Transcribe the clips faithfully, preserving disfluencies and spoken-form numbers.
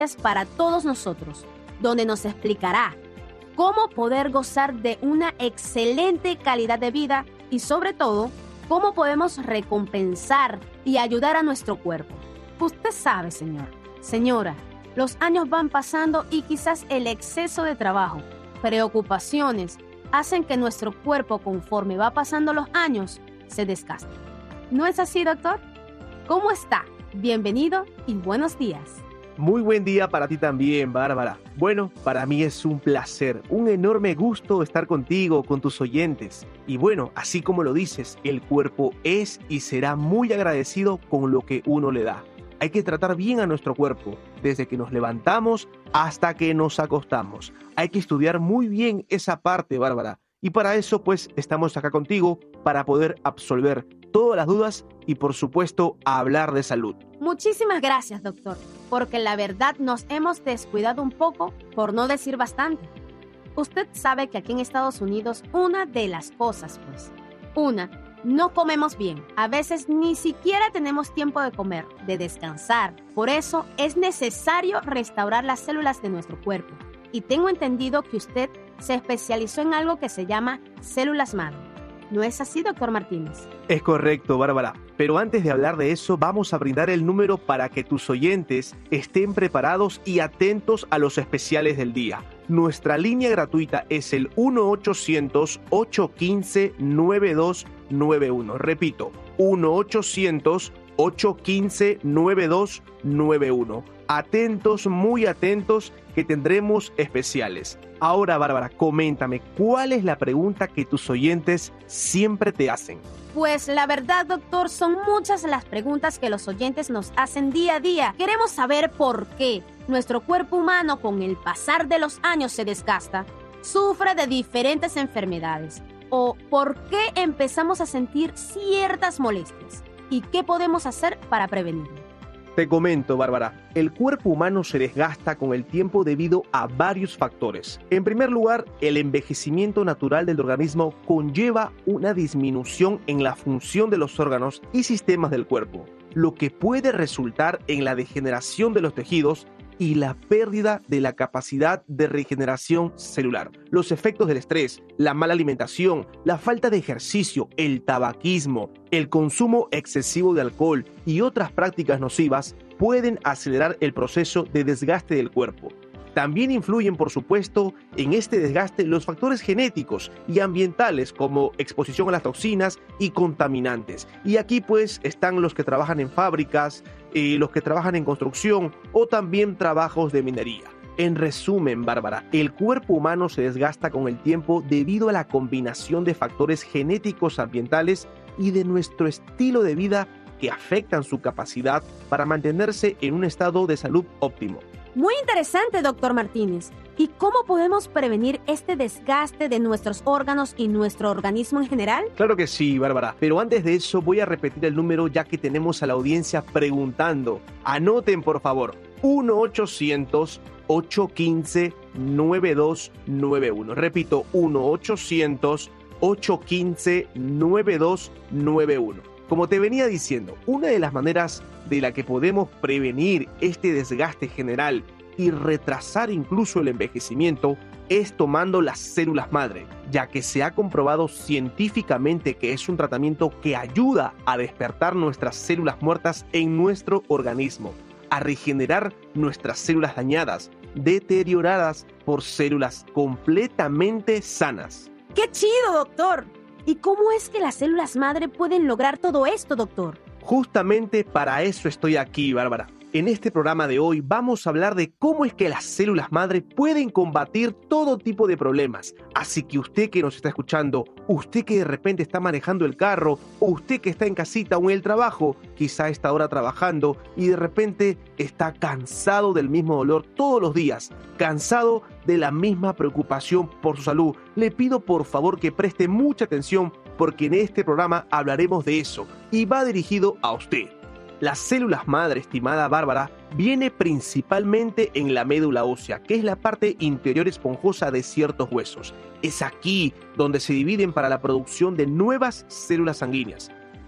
para todos nosotros, donde nos explicará cómo poder gozar de una excelente calidad de vida y sobre todo, cómo podemos recompensar y ayudar a nuestro cuerpo. Usted sabe, señor, señora, los años van pasando y quizás el exceso de trabajo, preocupaciones, hacen que nuestro cuerpo, conforme va pasando los años, se desgaste. ¿No es así, doctor? ¿Cómo está? Bienvenido y buenos días. Muy buen día para ti también, Bárbara. Bueno, para mí es un placer, un enorme gusto estar contigo, con tus oyentes. Y bueno, así como lo dices, el cuerpo es y será muy agradecido con lo que uno le da. Hay que tratar bien a nuestro cuerpo, desde que nos levantamos hasta que nos acostamos. Hay que estudiar muy bien esa parte, Bárbara. Y para eso, pues, estamos acá contigo para poder absolver todas las dudas y, por supuesto, hablar de salud. Muchísimas gracias, doctor, porque la verdad nos hemos descuidado un poco, por no decir bastante. Usted sabe que aquí en Estados Unidos, una de las cosas, pues, una, no comemos bien. A veces ni siquiera tenemos tiempo de comer, de descansar. Por eso es necesario restaurar las células de nuestro cuerpo. Y tengo entendido que usted se especializó en algo que se llama células madre. ¿No es así, doctor Martínez? Es correcto, Bárbara. Pero antes de hablar de eso, vamos a brindar el número para que tus oyentes estén preparados y atentos a los especiales del día. Nuestra línea gratuita es el uno ochocientos, ocho uno cinco, nueve dos nueve uno. Repito, uno ochocientos, ocho uno cinco, nueve dos nueve uno. Atentos, muy atentos, que tendremos especiales. Ahora, Bárbara, coméntame, ¿cuál es la pregunta que tus oyentes siempre te hacen? Pues la verdad, doctor, son muchas las preguntas que los oyentes nos hacen día a día. Queremos saber por qué nuestro cuerpo humano, con el pasar de los años, se desgasta, sufre de diferentes enfermedades, o por qué empezamos a sentir ciertas molestias y qué podemos hacer para prevenirlo. Te comento, Bárbara, el cuerpo humano se desgasta con el tiempo debido a varios factores. En primer lugar, el envejecimiento natural del organismo conlleva una disminución en la función de los órganos y sistemas del cuerpo, lo que puede resultar en la degeneración de los tejidos y la pérdida de la capacidad de regeneración celular. Los efectos del estrés, la mala alimentación, la falta de ejercicio, el tabaquismo, el consumo excesivo de alcohol y otras prácticas nocivas pueden acelerar el proceso de desgaste del cuerpo. También influyen, por supuesto, en este desgaste los factores genéticos y ambientales como exposición a las toxinas y contaminantes. Y aquí pues están los que trabajan en fábricas, eh, los que trabajan en construcción o también trabajos de minería. En resumen, Bárbara, el cuerpo humano se desgasta con el tiempo debido a la combinación de factores genéticos, ambientales y de nuestro estilo de vida que afectan su capacidad para mantenerse en un estado de salud óptimo. Muy interesante, doctor Martínez. ¿Y cómo podemos prevenir este desgaste de nuestros órganos y nuestro organismo en general? Claro que sí, Bárbara. Pero antes de eso voy a repetir el número ya que tenemos a la audiencia preguntando. Anoten, por favor, uno ochocientos, ocho uno cinco, nueve dos nueve uno. Repito, uno ochocientos, ocho uno cinco, nueve dos nueve uno. Como te venía diciendo, una de las maneras de la que podemos prevenir este desgaste general y retrasar incluso el envejecimiento es tomando las células madre, ya que se ha comprobado científicamente que es un tratamiento que ayuda a despertar nuestras células muertas en nuestro organismo, a regenerar nuestras células dañadas, deterioradas por células completamente sanas. ¡Qué chido, doctor! ¿Y cómo es que las células madre pueden lograr todo esto, doctor? Justamente para eso estoy aquí, Bárbara. En este programa de hoy vamos a hablar de cómo es que las células madre pueden combatir todo tipo de problemas. Así que usted que nos está escuchando, usted que de repente está manejando el carro, o usted que está en casita o en el trabajo, quizá está ahora trabajando y de repente está cansado del mismo dolor todos los días, cansado de la misma preocupación por su salud, le pido por favor que preste mucha atención porque en este programa hablaremos de eso y va dirigido a usted. Las células madre, estimada Bárbara, viene principalmente en la médula ósea, que es la parte interior esponjosa de ciertos huesos. Es aquí donde se dividen para la producción de nuevas células sanguíneas.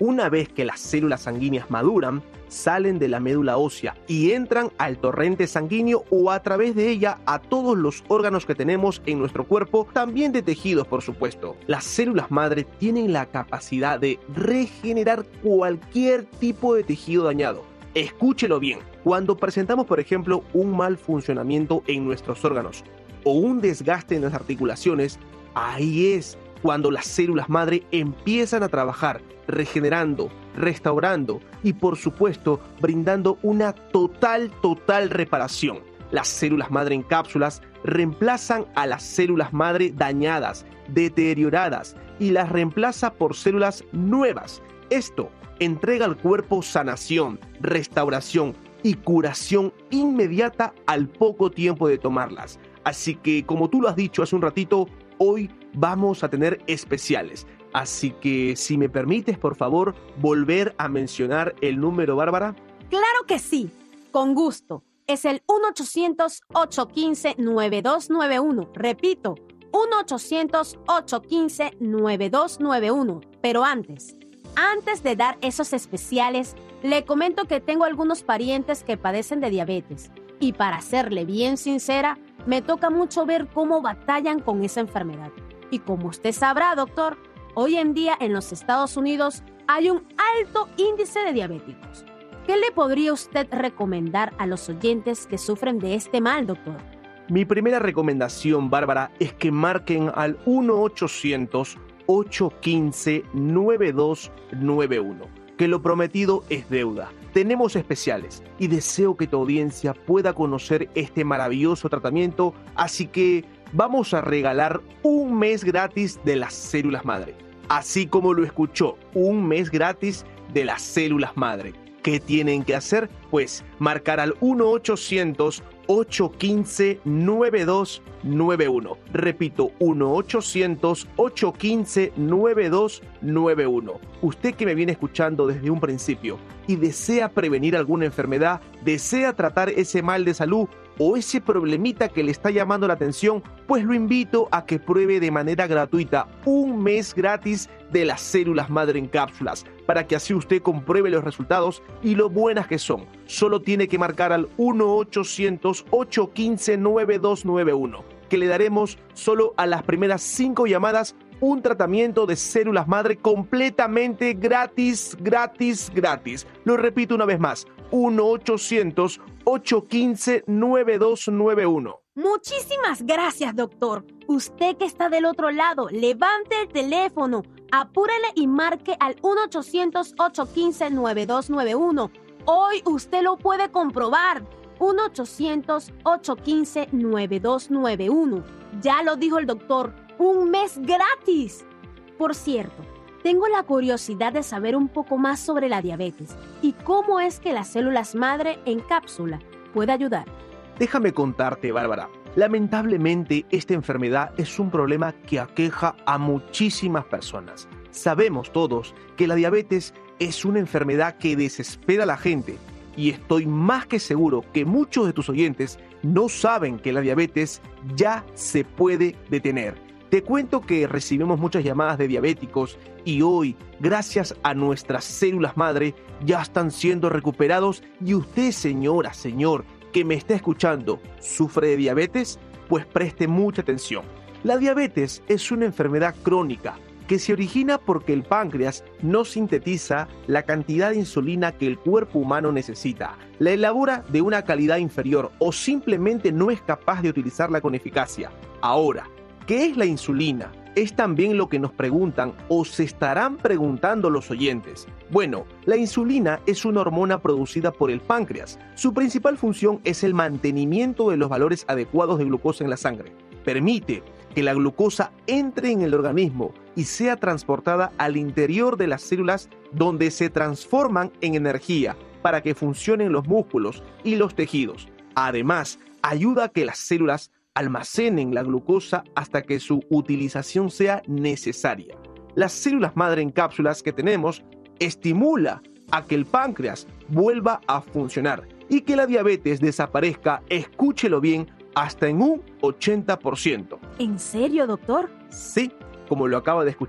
Una vez que las células sanguíneas maduran, salen de la médula ósea y entran al torrente sanguíneo o a través de ella a todos los órganos que tenemos en nuestro cuerpo, también de tejidos, por supuesto. Las células madre tienen la capacidad de regenerar cualquier tipo de tejido dañado. Escúchelo bien, cuando presentamos, por ejemplo, un mal funcionamiento en nuestros órganos o un desgaste en las articulaciones, ahí es cuando las células madre empiezan a trabajar, regenerando, restaurando y, por supuesto, brindando una total, total reparación. Las células madre en cápsulas reemplazan a las células madre dañadas, deterioradas, y las reemplaza por células nuevas. Esto entrega al cuerpo sanación, restauración y curación inmediata al poco tiempo de tomarlas. Así que, como tú lo has dicho hace un ratito, hoy vamos a tener especiales. Así que, si me permites, por favor, volver a mencionar el número, Bárbara. Claro que sí, con gusto. Es el uno ochocientos, ocho uno cinco, nueve dos nueve uno. Repito, uno ochocientos, ocho uno cinco, nueve dos nueve uno. Pero antes, antes de dar esos especiales, le comento que tengo algunos parientes que padecen de diabetes. Y para serle bien sincera, me toca mucho ver cómo batallan con esa enfermedad. Y como usted sabrá, doctor, hoy en día en los Estados Unidos hay un alto índice de diabéticos. ¿Qué le podría usted recomendar a los oyentes que sufren de este mal, doctor? Mi primera recomendación, Bárbara, es que marquen al uno ochocientos, ocho uno cinco, nueve dos nueve uno. Que lo prometido es deuda. Tenemos especiales y deseo que tu audiencia pueda conocer este maravilloso tratamiento, así que vamos a regalar un mes gratis de las células madre. Así como lo escuchó, un mes gratis de las células madre. ¿Qué tienen que hacer? Pues marcar al uno ochocientos, ocho uno cinco, nueve dos nueve uno. Repito, uno ochocientos, ocho uno cinco, nueve dos nueve uno. Usted que me viene escuchando desde un principio y desea prevenir alguna enfermedad, desea tratar ese mal de salud o ese problemita que le está llamando la atención, pues lo invito a que pruebe de manera gratuita un mes gratis de las células madre en cápsulas, para que así usted compruebe los resultados y lo buenas que son. Solo tiene que marcar al uno ochocientos, ocho uno cinco, nueve dos nueve uno, que le daremos solo a las primeras cinco llamadas un tratamiento de células madre completamente gratis, gratis, gratis. Lo repito una vez más, uno ochocientos, ocho uno cinco, nueve dos nueve uno. Muchísimas gracias, doctor. Usted que está del otro lado, levante el teléfono, apúrele y marque al uno ochocientos, ocho uno cinco, nueve dos nueve uno. Hoy usted lo puede comprobar. uno ochocientos, ocho uno cinco, nueve dos nueve uno. Ya lo dijo el doctor, un mes gratis. Por cierto, tengo la curiosidad de saber un poco más sobre la diabetes y cómo es que las células madre en cápsula puede ayudar. Déjame contarte, Bárbara. Lamentablemente, esta enfermedad es un problema que aqueja a muchísimas personas. Sabemos todos que la diabetes es una enfermedad que desespera a la gente, y estoy más que seguro que muchos de tus oyentes no saben que la diabetes ya se puede detener. Te cuento que recibimos muchas llamadas de diabéticos y hoy, gracias a nuestras células madre, ya están siendo recuperados. Y usted, señora, señor, que me está escuchando, ¿sufre de diabetes? Pues preste mucha atención. La diabetes es una enfermedad crónica que se origina porque el páncreas no sintetiza la cantidad de insulina que el cuerpo humano necesita, la elabora de una calidad inferior o simplemente no es capaz de utilizarla con eficacia. Ahora, ¿qué es la insulina? Es también lo que nos preguntan o se estarán preguntando los oyentes. Bueno, la insulina es una hormona producida por el páncreas. Su principal función es el mantenimiento de los valores adecuados de glucosa en la sangre. Permite que la glucosa entre en el organismo y sea transportada al interior de las células, donde se transforman en energía para que funcionen los músculos y los tejidos. Además, ayuda a que las células almacenen la glucosa hasta que su utilización sea necesaria. Las células madre en cápsulas que tenemos estimula a que el páncreas vuelva a funcionar y que la diabetes desaparezca, escúchelo bien, hasta en un ochenta por ciento. ¿En serio, doctor? Sí, como lo acaba de escuchar.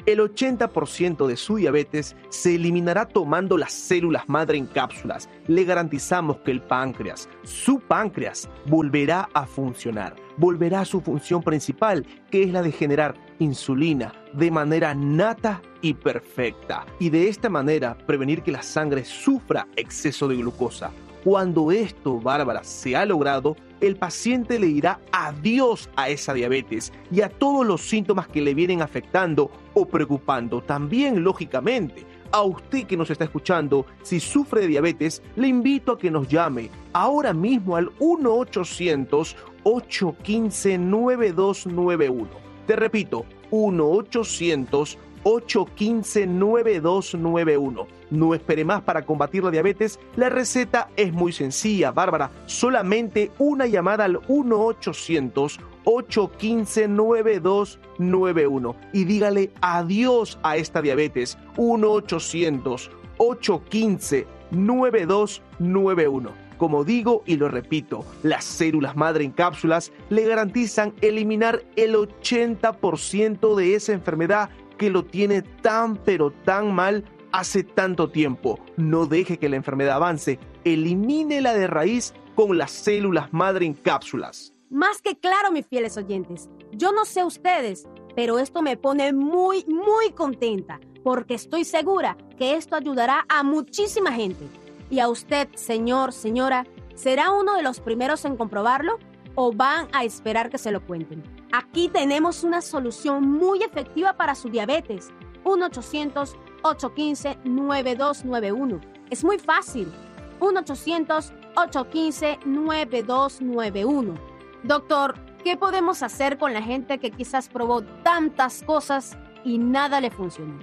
El ochenta por ciento de su diabetes se eliminará tomando las células madre en cápsulas. Le garantizamos que el páncreas, su páncreas, volverá a funcionar. Volverá a su función principal, que es la de generar insulina de manera nata y perfecta. Y de esta manera prevenir que la sangre sufra exceso de glucosa. Cuando esto, Bárbara, se ha logrado, el paciente le dirá adiós a esa diabetes y a todos los síntomas que le vienen afectando o preocupando. También, lógicamente, a usted que nos está escuchando, si sufre de diabetes, le invito a que nos llame ahora mismo al uno ochocientos, ocho uno cinco, nueve dos nueve uno. Te repito, uno ochocientos, ocho uno cinco, nueve dos nueve uno. No espere más para combatir la diabetes. La receta es muy sencilla, Bárbara. Solamente una llamada al uno ochocientos, ocho uno cinco, nueve dos nueve uno y dígale adiós a esta diabetes. uno ochocientos, ocho uno cinco, nueve dos nueve uno. Como digo y lo repito, las células madre en cápsulas le garantizan eliminar el ochenta por ciento de esa enfermedad que lo tiene tan pero tan mal hace tanto tiempo. No deje que la enfermedad avance, elimínela de raíz con las células madre en cápsulas. Más que claro, mis fieles oyentes. Yo no sé ustedes, pero esto me pone muy, muy contenta, porque estoy segura que esto ayudará a muchísima gente. Y a usted, señor, señora, ¿será uno de los primeros en comprobarlo o van a esperar que se lo cuenten? Aquí tenemos una solución muy efectiva para su diabetes. uno ochocientos, ocho uno cinco, nueve dos nueve uno. Es muy fácil. uno ochocientos, ocho uno cinco, nueve dos nueve uno. Doctor, ¿qué podemos hacer con la gente que quizás probó tantas cosas y nada le funcionó?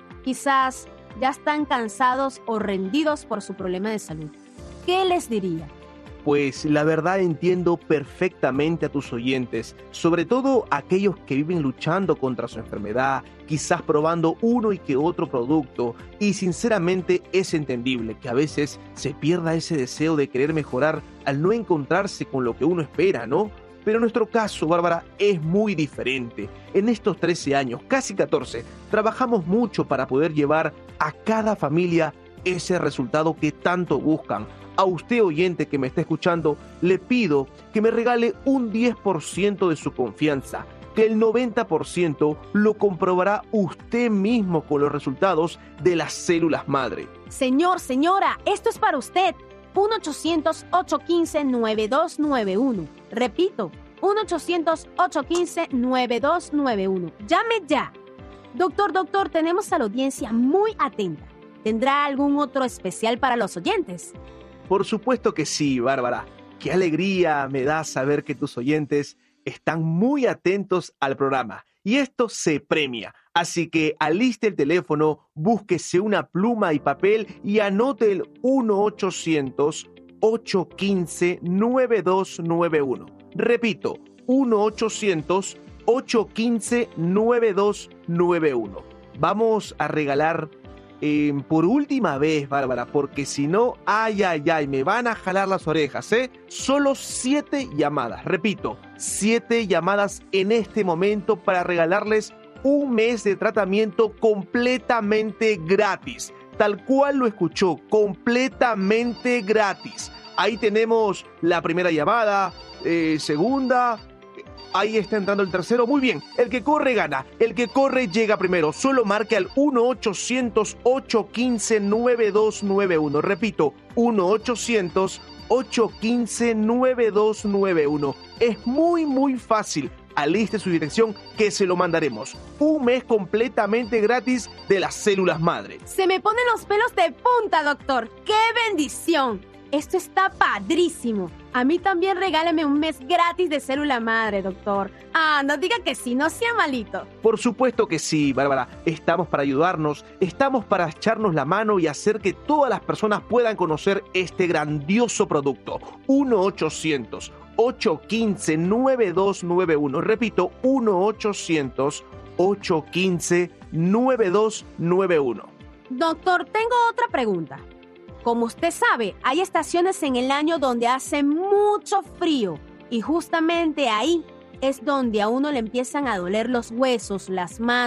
Quizás ya están cansados o rendidos por su problema de salud. ¿Qué les diría? Pues la verdad entiendo perfectamente a tus oyentes, sobre todo aquellos que viven luchando contra su enfermedad, quizás probando uno y que otro producto, y sinceramente es entendible que a veces se pierda ese deseo de querer mejorar al no encontrarse con lo que uno espera, ¿no? Pero en nuestro caso, Bárbara, es muy diferente. En estos trece años, casi catorce, trabajamos mucho para poder llevar a cada familia ese resultado que tanto buscan. A usted, oyente que me está escuchando, le pido que me regale un diez por ciento de su confianza, que el noventa por ciento lo comprobará usted mismo con los resultados de las células madre. Señor, señora, esto es para usted. uno ochocientos, ocho uno cinco, nueve dos nueve uno. Repito, uno ochocientos, ocho uno cinco, nueve dos nueve uno. Llame ya. Doctor, doctor, tenemos a la audiencia muy atenta. ¿Tendrá algún otro especial para los oyentes? Por supuesto que sí, Bárbara. Qué alegría me da saber que tus oyentes están muy atentos al programa. Y esto se premia. Así que aliste el teléfono, búsquese una pluma y papel y anote el uno ochocientos, ocho uno cinco, nueve dos nueve uno. Repito, uno ochocientos, ocho uno cinco, nueve dos nueve uno. Vamos a regalar eh, por última vez, Bárbara, porque si no, ay, ay, ay, me van a jalar las orejas, ¿eh? Solo siete llamadas, repito, siete llamadas en este momento para regalarles un mes de tratamiento completamente gratis, tal cual lo escuchó, completamente gratis. Ahí tenemos la primera llamada, eh, segunda, ahí está entrando el tercero. Muy bien, el que corre gana, el que corre llega primero. Solo marque al uno ochocientos, ocho uno cinco, nueve dos nueve uno. Repito, uno ochocientos, ocho uno cinco, nueve dos nueve uno. Es muy, muy fácil. Aliste su dirección que se lo mandaremos. Un mes completamente gratis de las células madre. Se me ponen los pelos de punta, doctor. ¡Qué bendición! Esto está padrísimo. A mí también regáleme un mes gratis de célula madre, doctor. Ah, no diga que sí, no sea malito. Por supuesto que sí, Bárbara. Estamos para ayudarnos, estamos para echarnos la mano y hacer que todas las personas puedan conocer este grandioso producto. uno ochocientos, ocho uno cinco, nueve dos nueve uno. Repito, uno ochocientos, ocho uno cinco, nueve dos nueve uno. Doctor, tengo otra pregunta. Como usted sabe, hay estaciones en el año donde hace mucho frío y justamente ahí es donde a uno le empiezan a doler los huesos, las manos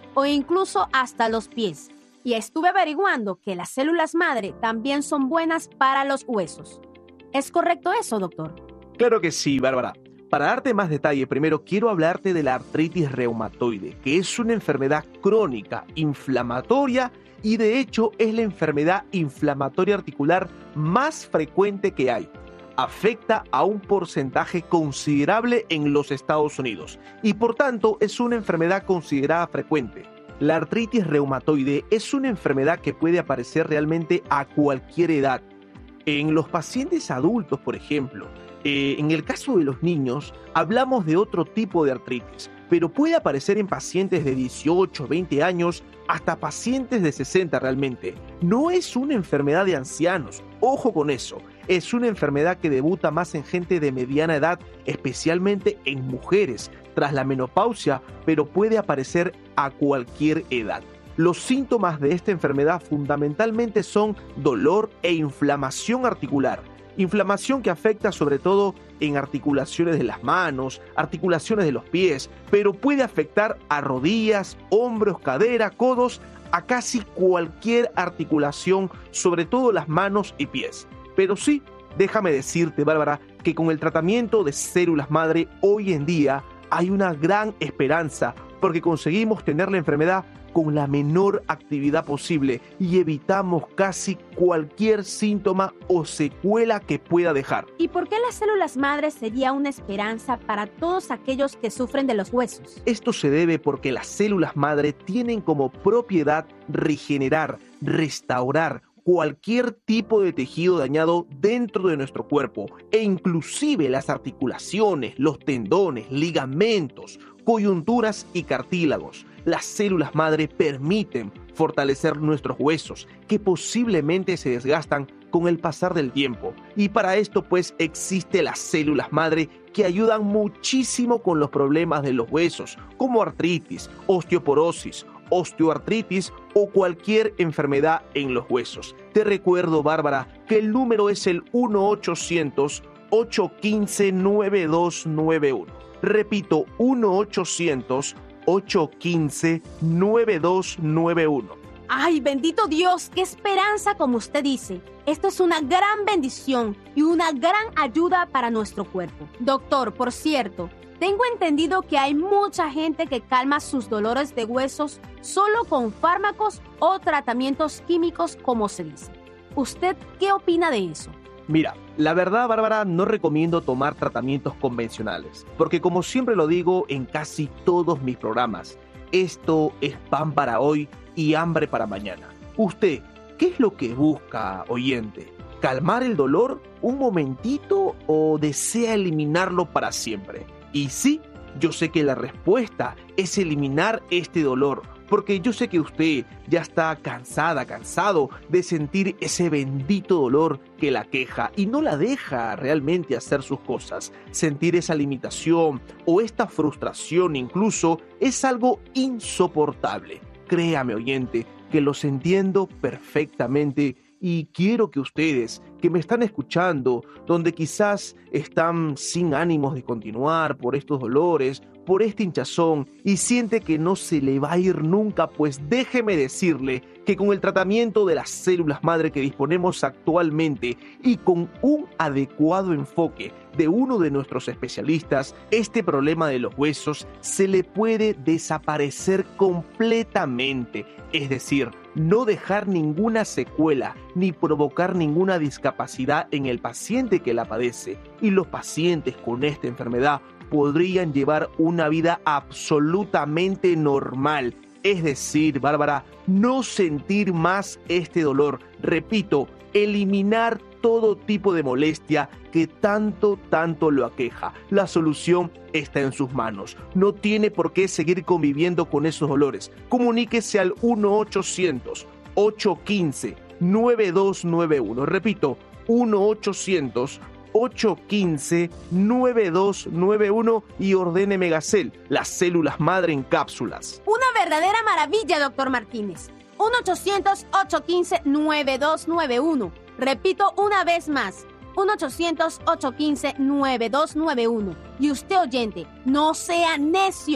o incluso hasta los pies. Y estuve averiguando que las células madre también son buenas para los huesos. ¿Es correcto eso, doctor? Claro que sí, Bárbara. Para darte más detalle, primero quiero hablarte de la artritis reumatoide, que es una enfermedad crónica, inflamatoria y de hecho es la enfermedad inflamatoria articular más frecuente que hay. Afecta a un porcentaje considerable en los Estados Unidos y por tanto es una enfermedad considerada frecuente. La artritis reumatoide es una enfermedad que puede aparecer realmente a cualquier edad. En los pacientes adultos, por ejemplo, eh, en el caso de los niños, hablamos de otro tipo de artritis, pero puede aparecer en pacientes de dieciocho, veinte años, hasta pacientes de sesenta realmente. No es una enfermedad de ancianos, ojo con eso. Es una enfermedad que debuta más en gente de mediana edad, especialmente en mujeres, tras la menopausia, pero puede aparecer a cualquier edad. Los síntomas de esta enfermedad fundamentalmente son dolor e inflamación articular. Inflamación que afecta sobre todo en articulaciones de las manos, articulaciones de los pies, pero puede afectar a rodillas, hombros, cadera, codos, a casi cualquier articulación, sobre todo las manos y pies. Pero sí, déjame decirte, Bárbara, que con el tratamiento de células madre hoy en día hay una gran esperanza porque conseguimos tener la enfermedad con la menor actividad posible y evitamos casi cualquier síntoma o secuela que pueda dejar. ¿Y por qué las células madre sería una esperanza para todos aquellos que sufren de los huesos? Esto se debe porque las células madre tienen como propiedad regenerar, restaurar cualquier tipo de tejido dañado dentro de nuestro cuerpo e inclusive las articulaciones, los tendones, ligamentos, coyunturas y cartílagos. Las células madre permiten fortalecer nuestros huesos que posiblemente se desgastan con el pasar del tiempo. Y para esto pues existen las células madre que ayudan muchísimo con los problemas de los huesos, como artritis, osteoporosis, osteoartritis o cualquier enfermedad en los huesos. Te recuerdo, Bárbara, que el número es el uno ochocientos, ocho uno cinco, nueve dos nueve uno. Repito, uno ochocientos, ocho uno cinco, nueve dos nueve uno. ¡Ay, bendito Dios! ¡Qué esperanza, como usted dice! Esto es una gran bendición y una gran ayuda para nuestro cuerpo. Doctor, por cierto, tengo entendido que hay mucha gente que calma sus dolores de huesos solo con fármacos o tratamientos químicos, como se dice. ¿Usted qué opina de eso? Mira, la verdad, Bárbara, no recomiendo tomar tratamientos convencionales, porque como siempre lo digo en casi todos mis programas, esto es pan para hoy y hambre para mañana. Usted, ¿qué es lo que busca, oyente? ¿Calmar el dolor un momentito o desea eliminarlo para siempre? Y sí, yo sé que la respuesta es eliminar este dolor, porque yo sé que usted ya está cansada, cansado de sentir ese bendito dolor que la queja y no la deja realmente hacer sus cosas. Sentir esa limitación o esta frustración incluso es algo insoportable. Créame, oyente, que los entiendo perfectamente y quiero que ustedes que me están escuchando, donde quizás están sin ánimos de continuar por estos dolores, por este hinchazón y siente que no se le va a ir nunca, pues déjeme decirle que con el tratamiento de las células madre que disponemos actualmente y con un adecuado enfoque de uno de nuestros especialistas, este problema de los huesos se le puede desaparecer completamente, es decir, no dejar ninguna secuela ni provocar ninguna discapacidad en el paciente que la padece, y los pacientes con esta enfermedad podrían llevar una vida absolutamente normal. Es decir, Bárbara, no sentir más este dolor. Repito, eliminar todo tipo de molestia que tanto, tanto lo aqueja. La solución está en sus manos. No tiene por qué seguir conviviendo con esos dolores. Comuníquese al uno ochocientos, ocho uno cinco, nueve dos nueve uno. Repito, uno ochocientos, ocho uno cinco, nueve dos nueve uno y ordene Megacel, las células madre en cápsulas. Una verdadera maravilla, doctor Martínez. uno ochocientos, ocho uno cinco, nueve dos nueve uno. Repito una vez más, uno ochocientos, ocho uno cinco, nueve dos nueve uno. Y usted, oyente, no sea necio.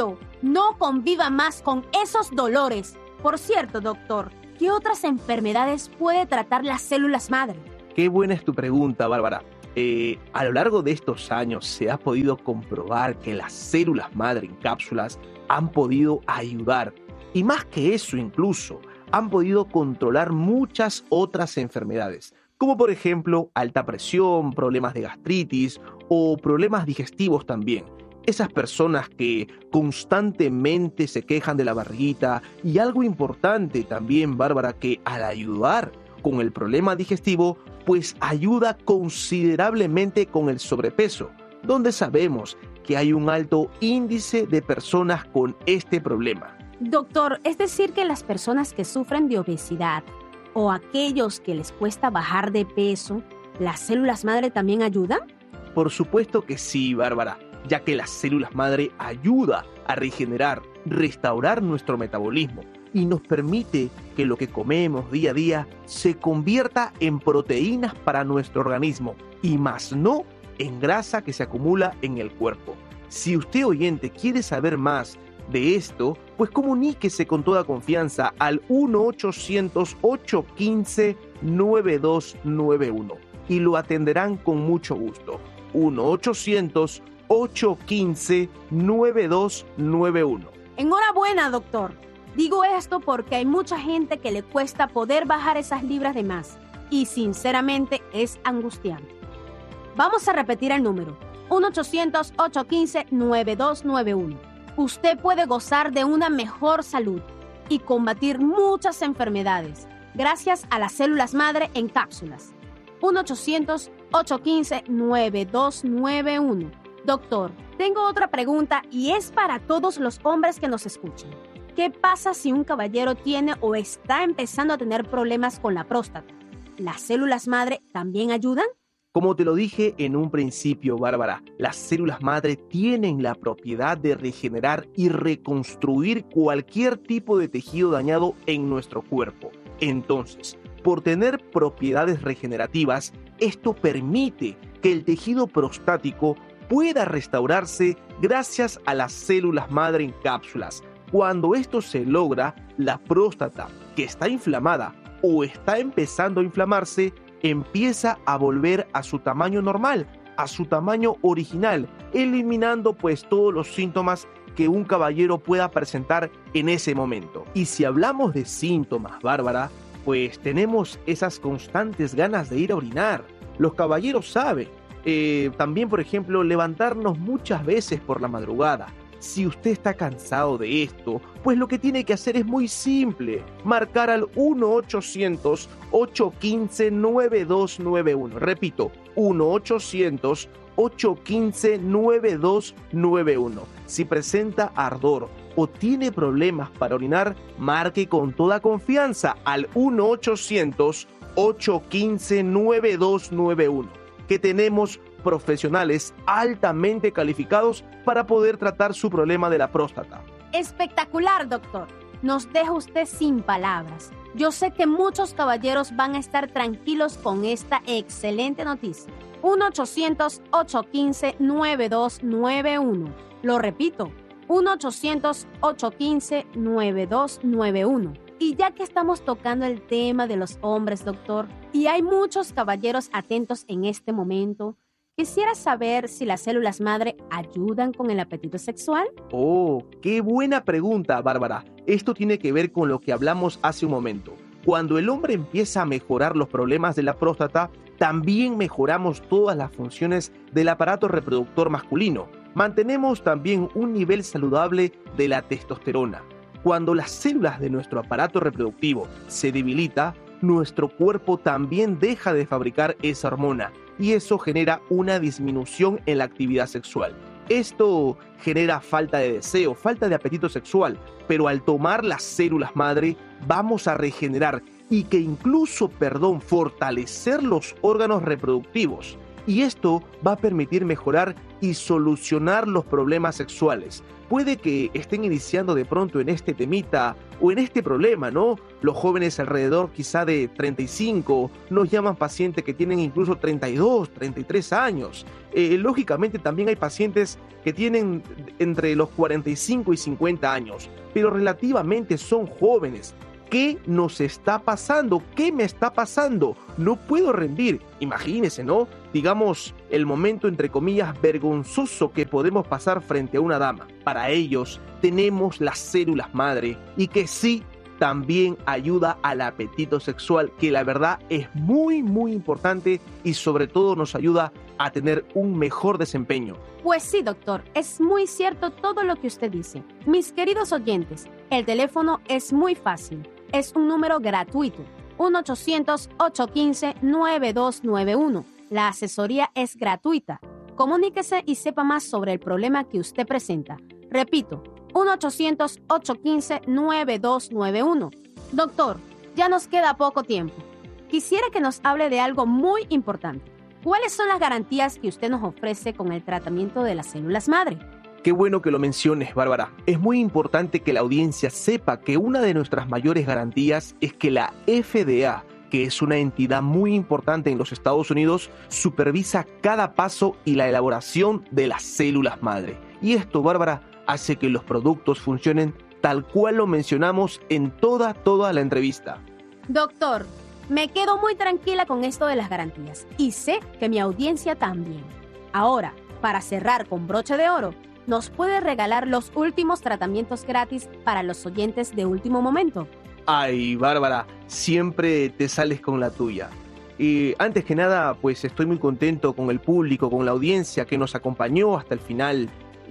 no conviva más con esos dolores. Por cierto, doctor, ¿qué otras enfermedades puede tratar las células madre? Qué buena es tu pregunta, Bárbara. Eh, a lo largo de estos años se ha podido comprobar que las células madre en cápsulas han podido ayudar, y más que eso incluso, han podido controlar muchas otras enfermedades, como por ejemplo alta presión, problemas de gastritis o problemas digestivos también. Esas personas que constantemente se quejan de la barriguita, y algo importante también, Bárbara, que al ayudar con el problema digestivo, pues ayuda considerablemente con el sobrepeso, donde sabemos que hay un alto índice de personas con este problema. Doctor, es decir que las personas que sufren de obesidad o aquellos que les cuesta bajar de peso, ¿las células madre también ayudan? Por supuesto que sí, Bárbara, ya que las células madre ayuda a regenerar, restaurar nuestro metabolismo y nos permite que lo que comemos día a día se convierta en proteínas para nuestro organismo y más no en grasa que se acumula en el cuerpo. Si usted, oyente, quiere saber más de esto, pues comuníquese con toda confianza al uno ochocientos, ocho uno cinco, nueve dos nueve uno y lo atenderán con mucho gusto. uno ochocientos, ocho uno cinco, nueve dos nueve uno. Enhorabuena, doctor. Digo esto porque hay mucha gente que le cuesta poder bajar esas libras de más y sinceramente es angustiante. Vamos a repetir el número: uno ochocientos, ocho uno cinco, nueve dos nueve uno. Usted puede gozar de una mejor salud y combatir muchas enfermedades gracias a las células madre en cápsulas. uno ochocientos, ocho uno cinco, nueve dos nueve uno. Doctor, tengo otra pregunta y es para todos los hombres que nos escuchan. ¿Qué pasa si un caballero tiene o está empezando a tener problemas con la próstata? ¿Las células madre también ayudan? Como te lo dije en un principio, Bárbara, las células madre tienen la propiedad de regenerar y reconstruir cualquier tipo de tejido dañado en nuestro cuerpo. Entonces, por tener propiedades regenerativas, esto permite que el tejido prostático pueda restaurarse gracias a las células madre en cápsulas. Cuando esto se logra, la próstata, que está inflamada o está empezando a inflamarse, empieza a volver a su tamaño normal, a su tamaño original, eliminando pues todos los síntomas que un caballero pueda presentar en ese momento. Y si hablamos de síntomas, Bárbara, pues tenemos esas constantes ganas de ir a orinar. Los caballeros saben. Eh, también, por ejemplo, levantarnos muchas veces por la madrugada. Si usted está cansado de esto, pues lo que tiene que hacer es muy simple: marcar al uno ochocientos, ocho uno cinco, nueve dos nueve uno. Repito, uno ochocientos, ocho uno cinco, nueve dos nueve uno. Si presenta ardor o tiene problemas para orinar, marque con toda confianza al uno ochocientos, ocho uno cinco, nueve dos nueve uno, que tenemos profesionales altamente calificados para poder tratar su problema de la próstata. Espectacular, doctor. Nos deja usted sin palabras. Yo sé que muchos caballeros van a estar tranquilos con esta excelente noticia. uno ochocientos, ocho uno cinco, nueve dos nueve uno. Lo repito, uno ochocientos, ocho uno cinco, nueve dos nueve uno. Y ya que estamos tocando el tema de los hombres, doctor, y hay muchos caballeros atentos en este momento, quisiera saber si las células madre ayudan con el apetito sexual. Oh, qué buena pregunta, Bárbara. Esto tiene que ver con lo que hablamos hace un momento. Cuando el hombre empieza a mejorar los problemas de la próstata, también mejoramos todas las funciones del aparato reproductor masculino. Mantenemos también un nivel saludable de la testosterona. Cuando las células de nuestro aparato reproductivo se debilita, nuestro cuerpo también deja de fabricar esa hormona y eso genera una disminución en la actividad sexual. Esto genera falta de deseo, falta de apetito sexual, pero al tomar las células madre vamos a regenerar y que incluso, perdón, fortalecer los órganos reproductivos. y esto va a permitir mejorar y solucionar los problemas sexuales. Puede que estén iniciando de pronto en este temita o en este problema, ¿no? Los jóvenes alrededor quizá de treinta y cinco nos llaman pacientes que tienen incluso treinta y dos, treinta y tres años. Eh, lógicamente también hay pacientes que tienen entre los cuarenta y cinco y cincuenta años, pero relativamente son jóvenes. ¿Qué nos está pasando? ¿Qué me está pasando? No puedo rendir. Imagínense, ¿no? Digamos, el momento, entre comillas, vergonzoso que podemos pasar frente a una dama. Para ellos, tenemos las células madre y que sí, también ayuda al apetito sexual, que la verdad es muy, muy importante y sobre todo nos ayuda a tener un mejor desempeño. Pues sí, doctor, es muy cierto todo lo que usted dice. Mis queridos oyentes, el teléfono es muy fácil. Es un número gratuito, uno ochocientos, ochocientos quince, noventa y dos noventa y uno. La asesoría es gratuita. Comuníquese y sepa más sobre el problema que usted presenta. Repito, uno ochocientos, ochocientos quince, noventa y dos noventa y uno. Doctor, ya nos queda poco tiempo. Quisiera que nos hable de algo muy importante. ¿Cuáles son las garantías que usted nos ofrece con el tratamiento de las células madre? Qué bueno que lo menciones, Bárbara. Es muy importante que la audiencia sepa que una de nuestras mayores garantías es que la F D A, que es una entidad muy importante en los Estados Unidos, supervisa cada paso y la elaboración de las células madre. Y esto, Bárbara, hace que los productos funcionen tal cual lo mencionamos en toda, toda la entrevista. Doctor, me quedo muy tranquila con esto de las garantías y sé que mi audiencia también. Ahora, para cerrar con broche de oro, ¿nos puede regalar los últimos tratamientos gratis para los oyentes de último momento? Ay, Bárbara, siempre te sales con la tuya. Y antes que nada, pues estoy muy contento con el público, con la audiencia que nos acompañó hasta el final.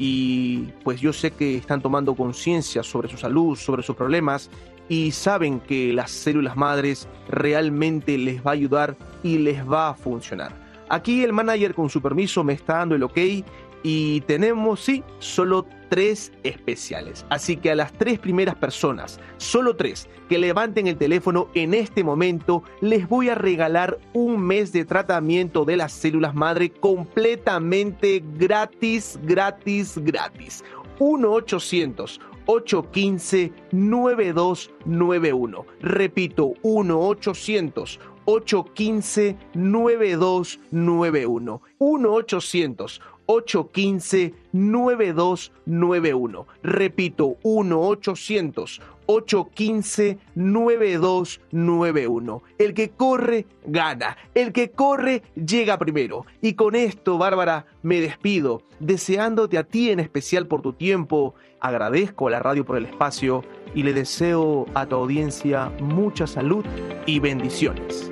Y pues yo sé que están tomando conciencia sobre su salud, sobre sus problemas, y saben que las células madres realmente les va a ayudar y les va a funcionar. Aquí el manager, con su permiso, me está dando el ok. Y tenemos, sí, solo tres especiales. Así que a las tres primeras personas, solo tres, que levanten el teléfono en este momento, les voy a regalar un mes de tratamiento de las células madre completamente gratis, gratis, gratis. uno ochocientos, ochocientos quince, noventa y dos noventa y uno. Repito, uno ochocientos, ochocientos quince, noventa y dos noventa y uno. uno ochocientos, ochocientos quince, noventa y dos noventa y uno. Repito, uno ochocientos, ochocientos quince, noventa y dos noventa y uno. El que corre, gana. El que corre, llega primero. Y con esto, Bárbara, me despido, deseándote a ti en especial por tu tiempo. Agradezco a la radio por el espacio y le deseo a tu audiencia mucha salud y bendiciones.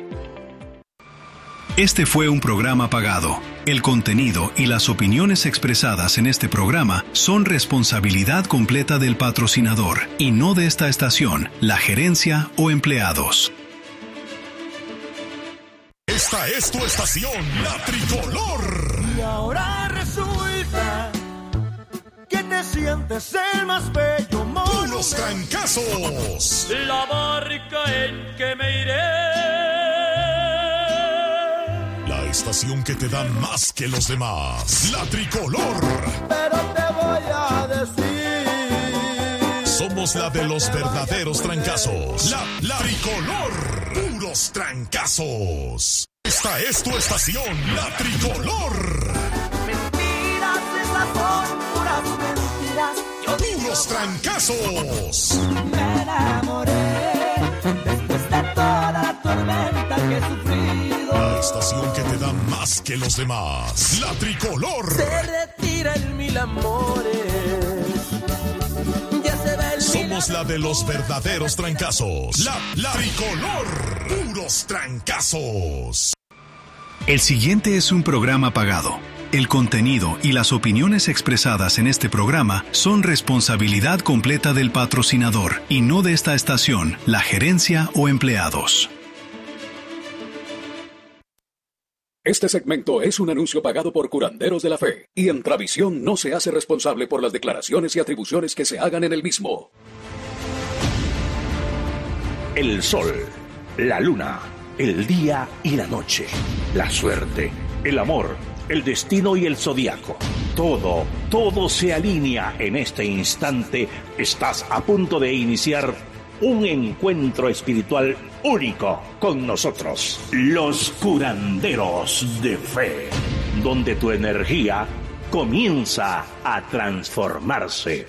Este fue un programa pagado. El contenido y las opiniones expresadas en este programa son responsabilidad completa del patrocinador y no de esta estación, la gerencia o empleados. Esta es tu estación, la Tricolor. Y ahora resulta que te sientes el más bello mono. Puros trancazos. La barca en que me iré. La estación que te da más que los demás. La Tricolor. Pero te voy a decir. Somos la de los verdaderos trancazos. La, la Tricolor. Puros trancazos. Esta es tu estación, la Tricolor. Mentiras, esas son puras mentiras. Yo Puros trancazos. me enamoré después de toda la tormenta que he sufrido. La estación que te da más que los demás. La Tricolor. Se retira en mil amores. Ya se ve el Somos la de los verdaderos trancazos. La, la Tricolor. Puros trancazos. El siguiente es un programa pagado. El contenido y las opiniones expresadas en este programa son responsabilidad completa del patrocinador y no de esta estación, la gerencia o empleados. Este segmento es un anuncio pagado por Curanderos de la Fe y Entravisión no se hace responsable por las declaraciones y atribuciones que se hagan en el mismo. El sol, la luna, el día y la noche, la suerte, el amor, el destino y el zodiaco. Todo, todo se alinea en este instante. Estás a punto de iniciar un encuentro espiritual único con nosotros, los curanderos de fe, donde tu energía comienza a transformarse.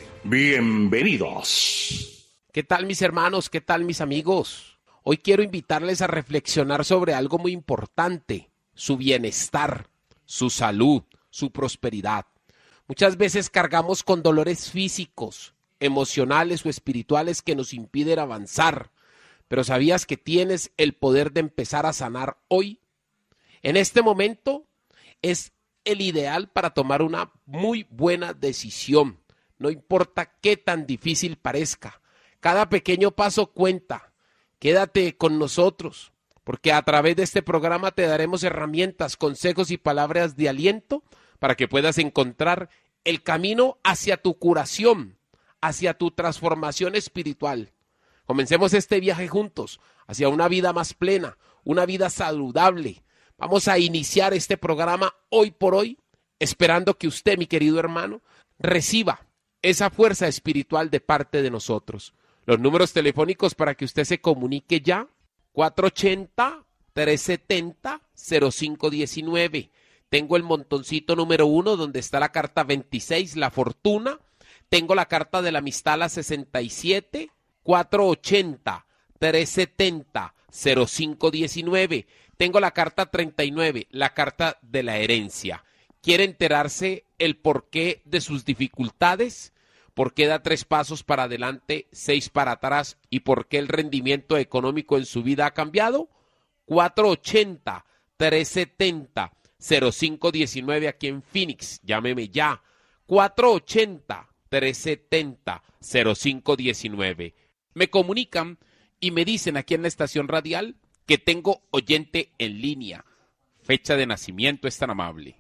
Bienvenidos. ¿Qué tal, mis hermanos? ¿Qué tal, mis amigos? Hoy quiero invitarles a reflexionar sobre algo muy importante, su bienestar, su salud, su prosperidad. Muchas veces cargamos con dolores físicos, emocionales o espirituales que nos impiden avanzar, pero ¿sabías que tienes el poder de empezar a sanar hoy? En este momento es el ideal para tomar una muy buena decisión, no importa qué tan difícil parezca. Cada pequeño paso cuenta. Quédate con nosotros, porque a través de este programa te daremos herramientas, consejos y palabras de aliento para que puedas encontrar el camino hacia tu curación, hacia tu transformación espiritual. Comencemos este viaje juntos, hacia una vida más plena, una vida saludable. Vamos a iniciar este programa hoy por hoy, esperando que usted, mi querido hermano, reciba esa fuerza espiritual de parte de nosotros. Los números telefónicos para que usted se comunique ya, cuatro ocho cero, tres siete cero, cero cinco uno nueve. Tengo el montoncito número uno donde está la carta veintiséis, la fortuna. Tengo la carta de la amistad, la sesenta y siete, cuatro ocho cero, tres siete cero, cero cinco uno nueve. Tengo la carta treinta y nueve, la carta de la herencia. ¿Quiere enterarse el porqué de sus dificultades? ¿Por qué da tres pasos para adelante, seis para atrás? ¿Y por qué el rendimiento económico en su vida ha cambiado? cuatro ocho cero, tres siete cero, cero cinco uno nueve aquí en Phoenix. Llámeme ya. cuatro ocho cero, tres siete cero, cero cinco uno nueve. Me comunican y me dicen aquí en la estación radial que tengo oyente en línea. Fecha de nacimiento es tan amable.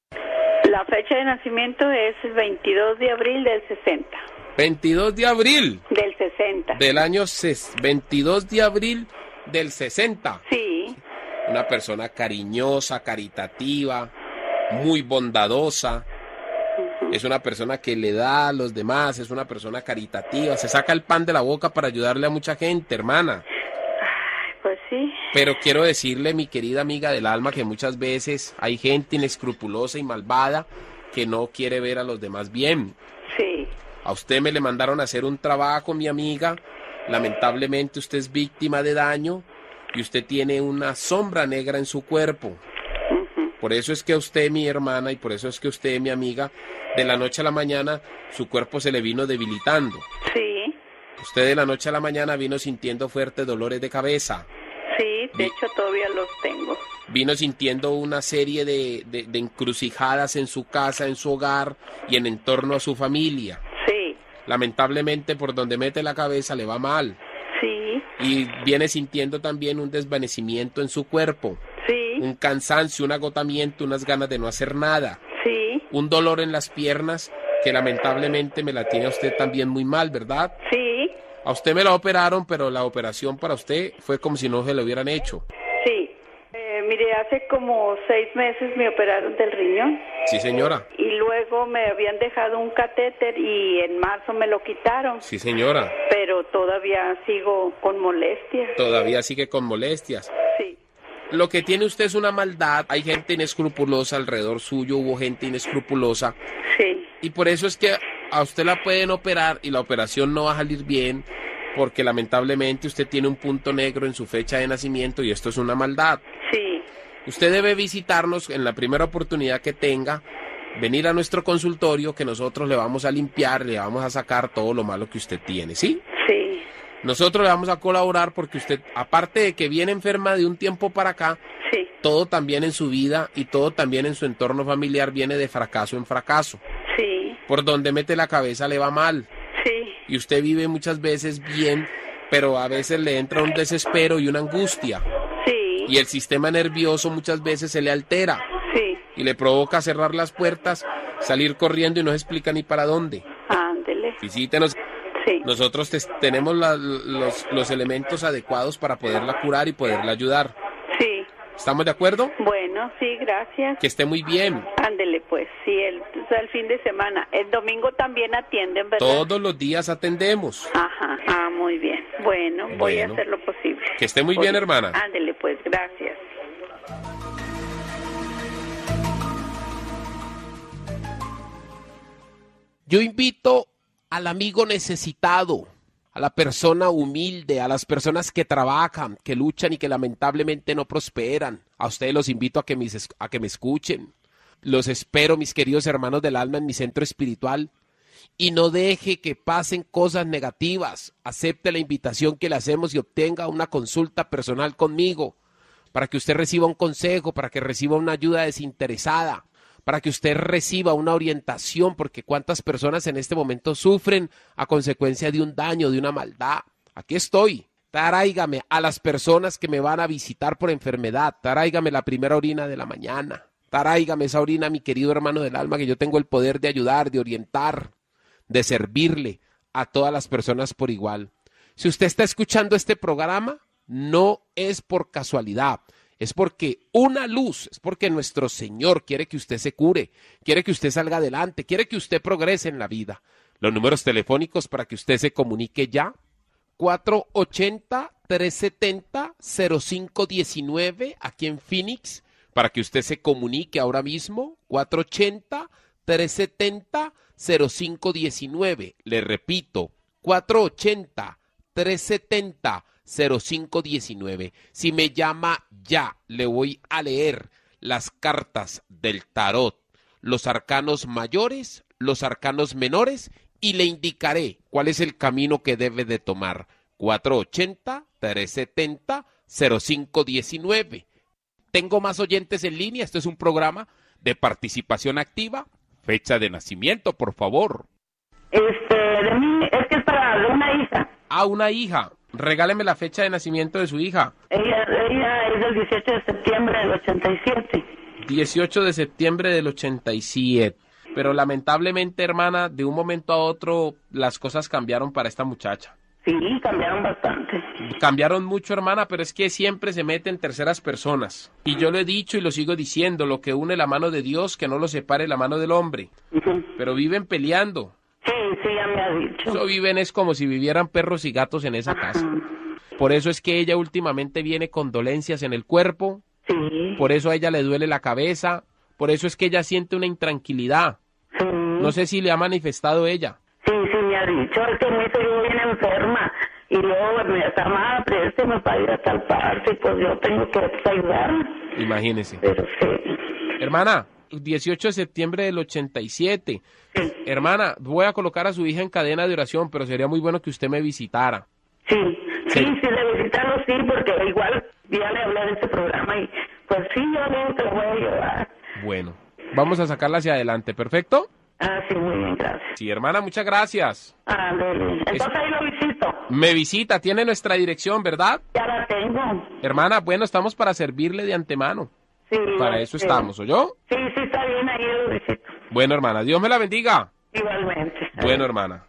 La fecha de nacimiento es el veintidós de abril del sesenta. veintidós de abril. Del sesenta. Del año ses- veintidós de abril del sesenta. Sí. Una persona cariñosa, caritativa, muy bondadosa. Uh-huh. Es una persona que le da a los demás, es una persona caritativa. Se saca el pan de la boca para ayudarle a mucha gente, hermana. Pues sí. Pero quiero decirle, mi querida amiga del alma, que muchas veces hay gente inescrupulosa y malvada que no quiere ver a los demás bien. Sí. A usted me le mandaron a hacer un trabajo, mi amiga. Lamentablemente usted es víctima de daño y usted tiene una sombra negra en su cuerpo. Uh-huh. Por eso es que a usted, mi hermana, y por eso es que usted, mi amiga, de la noche a la mañana su cuerpo se le vino debilitando. Sí. Usted de la noche a la mañana vino sintiendo fuertes dolores de cabeza. Sí, de hecho todavía los tengo. Vino sintiendo una serie de, de, de encrucijadas en su casa, en su hogar y en entorno a su familia. Sí. Lamentablemente por donde mete la cabeza le va mal. Sí. Y viene sintiendo también un desvanecimiento en su cuerpo. Sí. Un cansancio, un agotamiento, unas ganas de no hacer nada. Sí. Un dolor en las piernas que lamentablemente me la tiene a usted también muy mal, ¿verdad? Sí. A usted me la operaron, pero la operación para usted fue como si no se lo hubieran hecho. Sí. Eh, mire, hace como seis meses me operaron del riñón. Sí, señora. Y luego me habían dejado un catéter y en marzo me lo quitaron. Sí, señora. Pero todavía sigo con molestias. Todavía sigue con molestias. Sí. Lo que tiene usted es una maldad. Hay gente inescrupulosa alrededor suyo, hubo gente inescrupulosa. Sí. Y por eso es que a usted la pueden operar y la operación no va a salir bien, porque lamentablemente usted tiene un punto negro en su fecha de nacimiento y esto es una maldad. Sí. Usted debe visitarnos en la primera oportunidad que tenga, venir a nuestro consultorio que nosotros le vamos a limpiar, le vamos a sacar todo lo malo que usted tiene, ¿sí? Sí. Nosotros le vamos a colaborar porque usted, aparte de que viene enferma de un tiempo para acá, sí, todo también en su vida y todo también en su entorno familiar viene de fracaso en fracaso. Sí. Por donde mete la cabeza le va mal. Sí. Y usted vive muchas veces bien, pero a veces le entra un desespero y una angustia. Sí. Y el sistema nervioso muchas veces se le altera. Sí. Y le provoca cerrar las puertas, salir corriendo y no se explica ni para dónde. Ándele. Visítenos. Sí. Nosotros te, tenemos la, los, los elementos adecuados para poderla curar y poderla ayudar. Sí. ¿Estamos de acuerdo? Bueno, Bueno, sí, gracias. Que esté muy bien. Ándele, pues, sí, el, el fin de semana. El domingo también atienden, ¿verdad? Todos los días atendemos. Ajá, ah, muy bien. Bueno, voy Bueno. a hacer lo posible. Que esté muy bien, hermana. Ándele, pues, gracias. Yo invito al amigo necesitado, a la persona humilde, a las personas que trabajan, que luchan y que lamentablemente no prosperan. A ustedes los invito a que, mis, a que me escuchen. Los espero, mis queridos hermanos del alma, en mi centro espiritual. Y no deje que pasen cosas negativas. Acepte la invitación que le hacemos y obtenga una consulta personal conmigo, para que usted reciba un consejo, para que reciba una ayuda desinteresada, para que usted reciba una orientación, porque cuántas personas en este momento sufren a consecuencia de un daño, de una maldad. Aquí estoy. Tráigame a las personas que me van a visitar por enfermedad. Tráigame la primera orina de la mañana. Tráigame esa orina, mi querido hermano del alma, que yo tengo el poder de ayudar, de orientar, de servirle a todas las personas por igual. Si usted está escuchando este programa, no es por casualidad. Es porque una luz, es porque nuestro Señor quiere que usted se cure, quiere que usted salga adelante, quiere que usted progrese en la vida. Los números telefónicos para que usted se comunique ya, cuatro ochenta, trescientos setenta, cero cinco diecinueve, aquí en Phoenix, para que usted se comunique ahora mismo, cuatro ochenta, trescientos setenta, cero cinco diecinueve. Le repito, cuatro ochenta, trescientos setenta, cero cinco diecinueve. Si me llama ya, le voy a leer las cartas del tarot, los arcanos mayores, los arcanos menores, y le indicaré cuál es el camino que debe de tomar. cuatro ochenta, trescientos setenta, cero cinco diecinueve. Tengo más oyentes en línea. Este es un programa de participación activa. Fecha de nacimiento, por favor. Este, de mí, es que es para de una hija. Ah, una hija. Regáleme la fecha de nacimiento de su hija. Ella, ella es del dieciocho de septiembre del ochenta y siete. dieciocho de septiembre del ochenta y siete. Pero lamentablemente, hermana, de un momento a otro las cosas cambiaron para esta muchacha. Sí, cambiaron bastante. Cambiaron mucho, hermana, pero es que siempre se mete en terceras personas. Y yo lo he dicho y lo sigo diciendo, lo que une la mano de Dios, que no lo separe la mano del hombre. Uh-huh. Pero viven peleando. Sí, sí, ya me ha dicho. Eso viven es como si vivieran perros y gatos en esa Ajá. casa. Por eso es que ella últimamente viene con dolencias en el cuerpo. Sí. Por eso a ella le duele la cabeza. Por eso es que ella siente una intranquilidad. Sí. No sé si le ha manifestado ella. Sí, sí, me ha dicho, es que me hizo yo bien enferma. Y luego me está mal, présteme para ir a tal parte, y pues yo tengo que pues, ayudarme. Imagínese. Pero sí. Hermana, dieciocho de septiembre del ochenta y siete. Sí. Hermana, voy a colocar a su hija en cadena de oración, pero sería muy bueno que usted me visitara. Sí, sí, Sí. sí, de visitarlo sí, porque igual ya le hablé de este programa y pues sí, yo digo que lo voy a llevar. Bueno, vamos a sacarla hacia adelante, ¿perfecto? Ah, sí, muy bien, gracias. Sí, hermana, muchas gracias. Ah, dele. Entonces ahí lo visito. Me visita, tiene nuestra dirección, ¿verdad? Ya la tengo. Hermana, bueno, estamos para servirle de antemano. Sí. Para eso sí. estamos, ¿oyó? Sí, sí, está bien, ahí lo visito. Bueno, hermana, Dios me la bendiga. Igualmente. Bueno, hermana.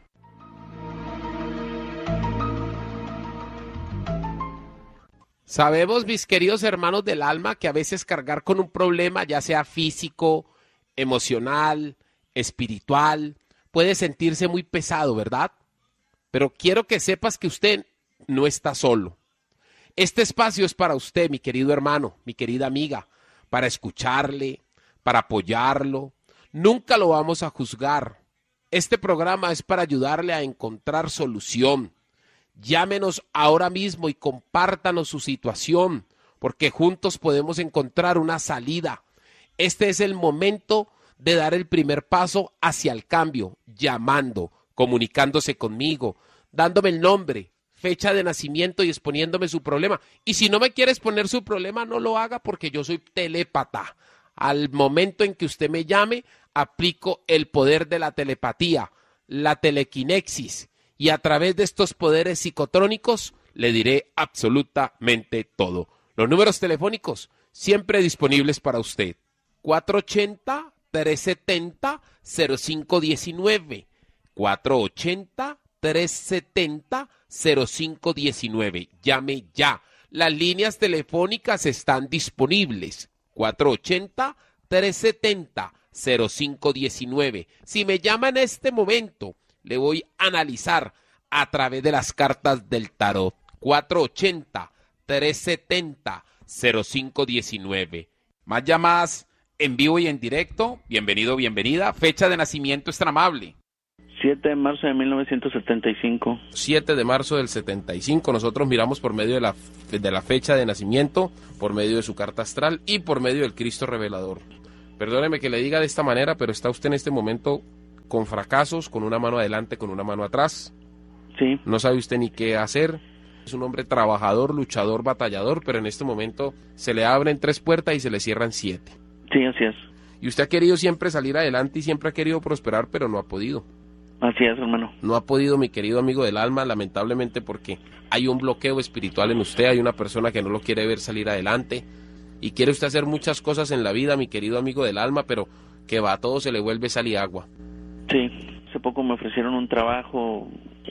Sabemos, mis queridos hermanos del alma, que a veces cargar con un problema, ya sea físico, emocional, espiritual, puede sentirse muy pesado, ¿verdad? Pero quiero que sepas que usted no está solo. Este espacio es para usted, mi querido hermano, mi querida amiga, para escucharle, para apoyarlo. Nunca lo vamos a juzgar. Este programa es para ayudarle a encontrar solución. Llámenos ahora mismo y compártanos su situación, porque juntos podemos encontrar una salida. Este es el momento de dar el primer paso hacia el cambio, llamando, comunicándose conmigo, dándome el nombre, fecha de nacimiento y exponiéndome su problema. Y si no me quiere exponer su problema, no lo haga porque yo soy telépata. Al momento en que usted me llame, aplico el poder de la telepatía, la telequinexis, y a través de estos poderes psicotrónicos le diré absolutamente todo. Los números telefónicos siempre disponibles para usted. cuatro ochenta, trescientos setenta, cero cinco diecinueve. cuatro ochenta, trescientos setenta, cero cinco diecinueve. Llame ya. Las líneas telefónicas están disponibles. cuatro ocho cero, tres siete cero, cero cinco uno nueve. Si me llama en este momento, le voy a analizar a través de las cartas del tarot. cuatro ocho cero, tres siete cero, cero cinco uno nueve. Más llamadas en vivo y en directo. Bienvenido, bienvenida. Fecha de nacimiento extramable. siete de marzo de mil novecientos setenta y cinco. siete de marzo del setenta y cinco. Nosotros miramos por medio de la, de la fecha de nacimiento, por medio de su carta astral y por medio del Cristo revelador. Perdóneme que le diga de esta manera, pero está usted en este momento con fracasos, con una mano adelante, con una mano atrás. Sí. No sabe usted ni qué hacer. Es un hombre trabajador, luchador, batallador, pero en este momento se le abren tres puertas y se le cierran siete. Sí, así es. Y usted ha querido siempre salir adelante y siempre ha querido prosperar, pero no ha podido. Así es, hermano. No ha podido, mi querido amigo del alma, lamentablemente, porque hay un bloqueo espiritual en usted, hay una persona que no lo quiere ver salir adelante y quiere usted hacer muchas cosas en la vida, mi querido amigo del alma, pero que va, a todo se le vuelve sal y agua. Sí, hace poco me ofrecieron un trabajo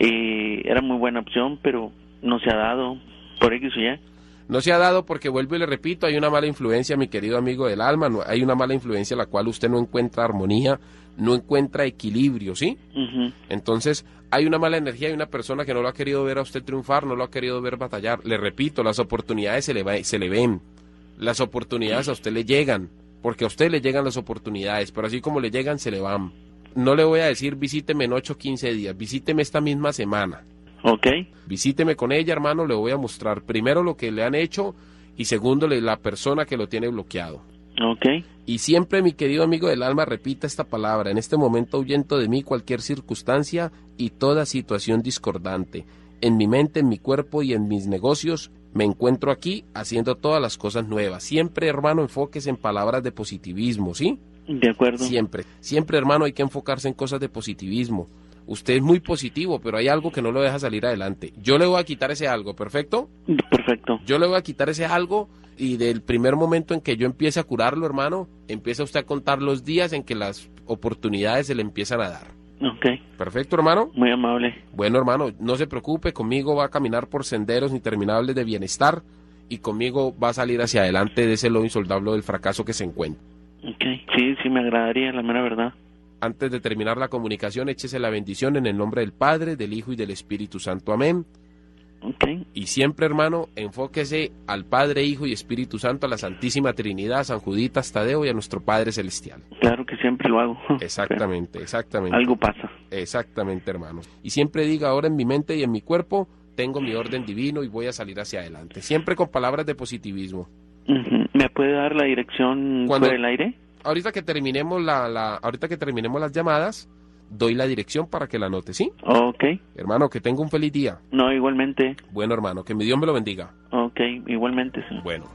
y era muy buena opción, pero no se ha dado por X o Y. No se ha dado porque, vuelvo y le repito, hay una mala influencia, mi querido amigo del alma, no, hay una mala influencia en la cual usted no encuentra armonía, no encuentra equilibrio, ¿sí? Uh-huh. Entonces, hay una mala energía, hay una persona que no lo ha querido ver a usted triunfar, no lo ha querido ver batallar. Le repito, las oportunidades se le, va, se le ven, las oportunidades a usted le llegan, porque a usted le llegan las oportunidades, pero así como le llegan, se le van. No le voy a decir visíteme en ocho o quince días, visíteme esta misma semana. Ok. Visíteme con ella, hermano, le voy a mostrar primero lo que le han hecho y segundo la persona que lo tiene bloqueado. Ok. Y siempre, mi querido amigo del alma, repita esta palabra: en este momento ahuyento de mí cualquier circunstancia y toda situación discordante. En mi mente, en mi cuerpo y en mis negocios me encuentro aquí haciendo todas las cosas nuevas. Siempre, hermano, enfóquese en palabras de positivismo, ¿sí? De acuerdo. Siempre, siempre, hermano, hay que enfocarse en cosas de positivismo. Usted es muy positivo, pero hay algo que no lo deja salir adelante. Yo le voy a quitar ese algo, ¿perfecto? Perfecto. Yo le voy a quitar ese algo y del primer momento en que yo empiece a curarlo, hermano, empieza usted a contar los días en que las oportunidades se le empiezan a dar. Ok. Perfecto, hermano. Muy amable. Bueno, hermano, no se preocupe, conmigo va a caminar por senderos interminables de bienestar y conmigo va a salir hacia adelante de ese lodo insoldable del fracaso que se encuentra. Ok. Sí, sí me agradaría, la mera verdad. Antes de terminar la comunicación, échese la bendición en el nombre del Padre, del Hijo y del Espíritu Santo. Amén. Okay. Y siempre, hermano, enfóquese al Padre, Hijo y Espíritu Santo, a la Santísima Trinidad, a San Juditas Tadeo y a nuestro Padre Celestial. Claro que siempre lo hago. Exactamente, exactamente. Algo pasa. Exactamente, hermano. Y siempre diga: ahora en mi mente y en mi cuerpo tengo mi orden divino y voy a salir hacia adelante. Siempre con palabras de positivismo. Uh-huh. ¿Me puede dar la dirección Cuando, por el aire? Ahorita que terminemos la, la, ahorita que terminemos las llamadas, doy la dirección para que la anote, ¿sí? Ok. Hermano, que tenga un feliz día. No, igualmente. Bueno, hermano, que mi Dios me lo bendiga. Ok, igualmente, sí. Bueno.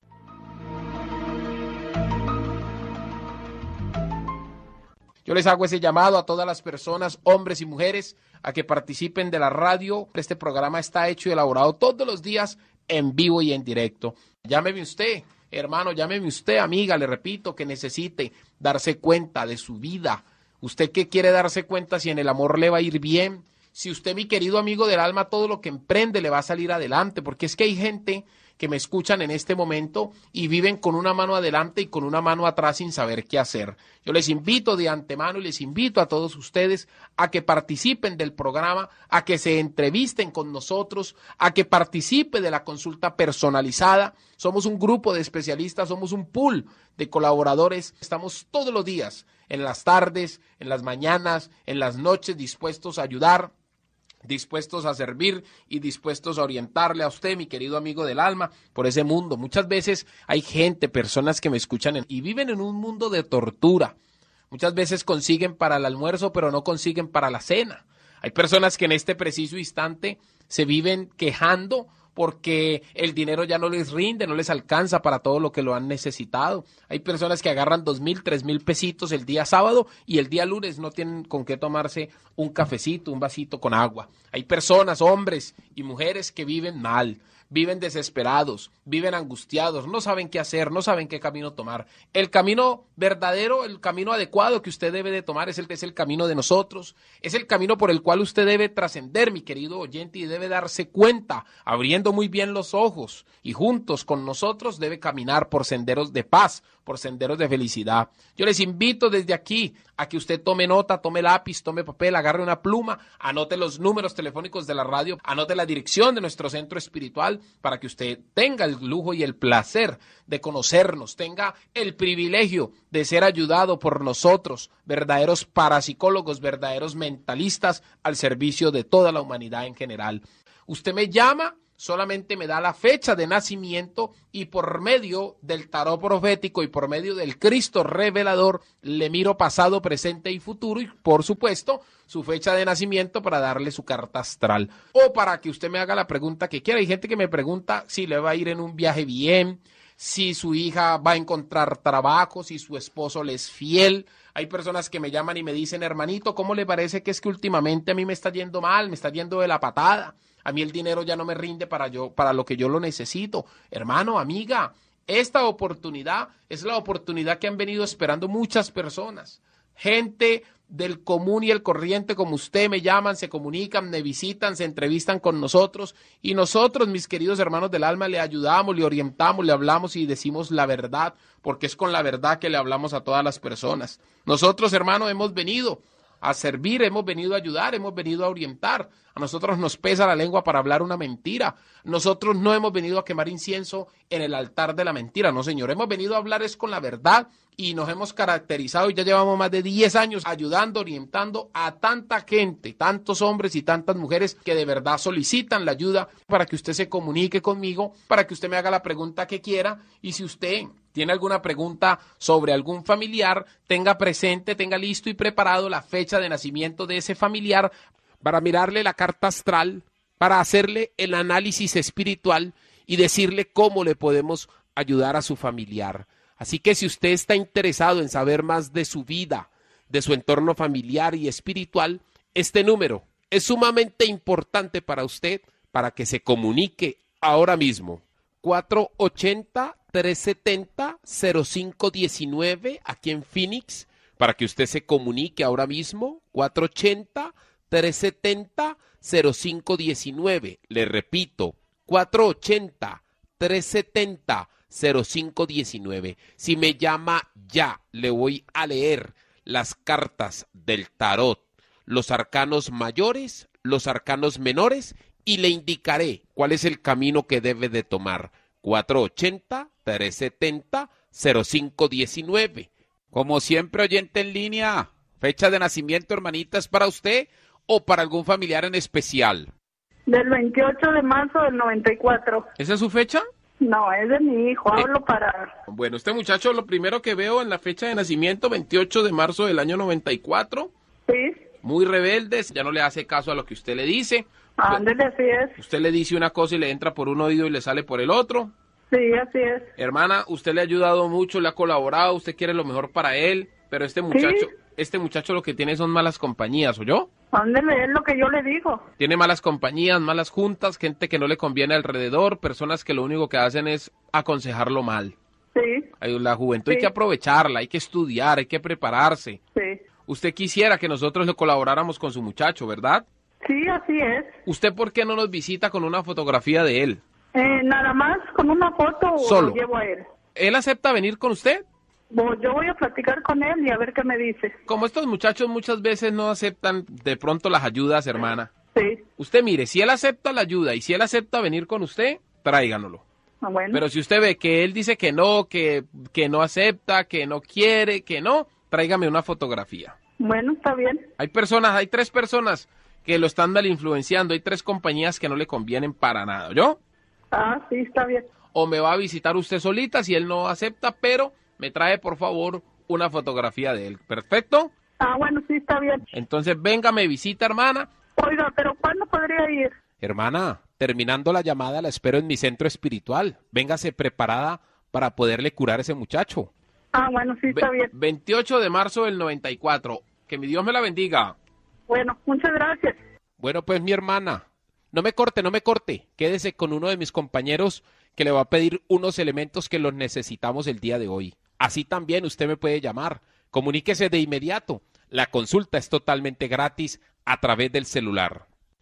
Yo les hago ese llamado a todas las personas, hombres y mujeres, a que participen de la radio. Este programa está hecho y elaborado todos los días en vivo y en directo. Llámeme usted, hermano, llámeme usted, amiga, le repito, que necesite darse cuenta de su vida. ¿Usted qué quiere darse cuenta si en el amor le va a ir bien? Si usted, mi querido amigo del alma, todo lo que emprende le va a salir adelante, porque es que hay gente que me escuchan en este momento y viven con una mano adelante y con una mano atrás sin saber qué hacer. Yo les invito de antemano y les invito a todos ustedes a que participen del programa, a que se entrevisten con nosotros, a que participe de la consulta personalizada. Somos un grupo de especialistas, somos un pool de colaboradores. Estamos todos los días, en las tardes, en las mañanas, en las noches, dispuestos a ayudar, dispuestos a servir y dispuestos a orientarle a usted, mi querido amigo del alma, por ese mundo. Muchas veces hay gente, personas que me escuchan en, y viven en un mundo de tortura. Muchas veces consiguen para el almuerzo, pero no consiguen para la cena. Hay personas que en este preciso instante se viven quejando porque el dinero ya no les rinde, no les alcanza para todo lo que lo han necesitado. Hay personas que agarran dos mil, tres mil pesitos el día sábado y el día lunes no tienen con qué tomarse un cafecito, un vasito con agua. Hay personas, hombres y mujeres que viven mal, viven desesperados, viven angustiados, no saben qué hacer, no saben qué camino tomar. El camino verdadero, el camino adecuado que usted debe de tomar es el, es el camino de nosotros, es el camino por el cual usted debe trascender, mi querido oyente, y debe darse cuenta, abriendo muy bien los ojos, y juntos con nosotros debe caminar por senderos de paz, por senderos de felicidad. Yo les invito desde aquí a que usted tome nota, tome lápiz, tome papel, agarre una pluma, anote los números telefónicos de la radio, anote la dirección de nuestro centro espiritual para que usted tenga el lujo y el placer de conocernos, tenga el privilegio de ser ayudado por nosotros, verdaderos parapsicólogos, verdaderos mentalistas al servicio de toda la humanidad en general. Usted me llama, solamente me da la fecha de nacimiento y por medio del tarot profético y por medio del Cristo revelador le miro pasado, presente y futuro y por supuesto su fecha de nacimiento para darle su carta astral o para que usted me haga la pregunta que quiera. Hay gente que me pregunta si le va a ir en un viaje bien, si su hija va a encontrar trabajo, si su esposo le es fiel. Hay personas que me llaman y me dicen, hermanito, ¿cómo le parece que es que últimamente a mí me está yendo mal, me está yendo de la patada? A mí el dinero ya no me rinde para yo, para lo que yo lo necesito. Hermano, amiga, esta oportunidad es la oportunidad que han venido esperando muchas personas. Gente del común y el corriente como usted me llaman, se comunican, me visitan, se entrevistan con nosotros y nosotros, mis queridos hermanos del alma, le ayudamos, le orientamos, le hablamos y decimos la verdad, porque es con la verdad que le hablamos a todas las personas. Nosotros, hermanos, hemos venido a servir, hemos venido a ayudar, hemos venido a orientar. A nosotros nos pesa la lengua para hablar una mentira. Nosotros no hemos venido a quemar incienso en el altar de la mentira, no señor. Hemos venido a hablar es con la verdad y nos hemos caracterizado y ya llevamos más de diez años ayudando, orientando a tanta gente, tantos hombres y tantas mujeres que de verdad solicitan la ayuda para que usted se comunique conmigo, para que usted me haga la pregunta que quiera y si usted tiene alguna pregunta sobre algún familiar, tenga presente, tenga listo y preparado la fecha de nacimiento de ese familiar para mirarle la carta astral, para hacerle el análisis espiritual y decirle cómo le podemos ayudar a su familiar. Así que si usted está interesado en saber más de su vida, de su entorno familiar y espiritual, este número es sumamente importante para usted para que se comunique ahora mismo. cuatro ochenta, tres setenta, cero cinco diecinueve aquí en Phoenix, para que usted se comunique ahora mismo, cuatro ochenta, tres setenta, cero cinco diecinueve. Le repito, cuatro ochenta, tres setenta, cero cinco diecinueve. Si me llama ya, le voy a leer las cartas del tarot, los arcanos mayores, los arcanos menores y le indicaré cuál es el camino que debe de tomar. cuatro ochenta, tres setenta, cero cinco diecinueve. Como siempre, oyente en línea, fecha de nacimiento, hermanita, ¿es para usted o para algún familiar en especial? Del veintiocho de marzo del noventa y cuatro. ¿Esa es su fecha? No, es de mi hijo, Eh, hablo para... Bueno, este muchacho, lo primero que veo en la fecha de nacimiento, veintiocho de marzo del año noventa y cuatro. Sí. Muy rebeldes, ya no le hace caso a lo que usted le dice. Ándele, así es. Usted le dice una cosa y le entra por un oído y le sale por el otro. Sí, así es. Hermana, usted le ha ayudado mucho, le ha colaborado, usted quiere lo mejor para él, pero este muchacho, Sí. este muchacho lo que tiene son malas compañías, ¿oyó? Ándele, es lo que yo le digo. Tiene malas compañías, malas juntas, gente que no le conviene alrededor, personas que lo único que hacen es aconsejarlo mal. Sí, Ay, La juventud hay Sí. que aprovecharla, hay que estudiar, hay que prepararse. sí. Usted quisiera que nosotros le colaboráramos con su muchacho, ¿verdad? Sí, así es. ¿Usted por qué no nos visita con una fotografía de él? Eh, nada más con una foto o Solo. lo llevo a él. ¿Él acepta venir con usted? Bo- Yo voy a platicar con él y a ver qué me dice. Como estos muchachos muchas veces no aceptan de pronto las ayudas, hermana. Sí. Usted mire, si él acepta la ayuda y si él acepta venir con usted, tráiganoslo. Ah, bueno. Pero si usted ve que él dice que no, que, que no acepta, que no quiere, que no, tráigame una fotografía. Bueno, está bien. Hay personas, hay tres personas que lo están mal influenciando, hay tres compañías que no le convienen para nada, ¿yo? Ah, sí, está bien. O me va a visitar usted solita si él no acepta, pero me trae por favor una fotografía de él. ¿Perfecto? Ah, bueno, sí, está bien. Entonces venga, me visita, hermana. Oiga, pero ¿cuándo podría ir? Hermana, terminando la llamada la espero en mi centro espiritual. Véngase preparada para poderle curar a ese muchacho. Ah, bueno, sí, está Ve- bien. veintiocho de marzo del noventa y cuatro. Que mi Dios me la bendiga. Bueno, muchas gracias. Bueno, pues mi hermana, No me corte, no me corte. Quédese con uno de mis compañeros que le va a pedir unos elementos que los necesitamos el día de hoy. Así también usted me puede llamar. Comuníquese de inmediato. La consulta es totalmente gratis a través del celular.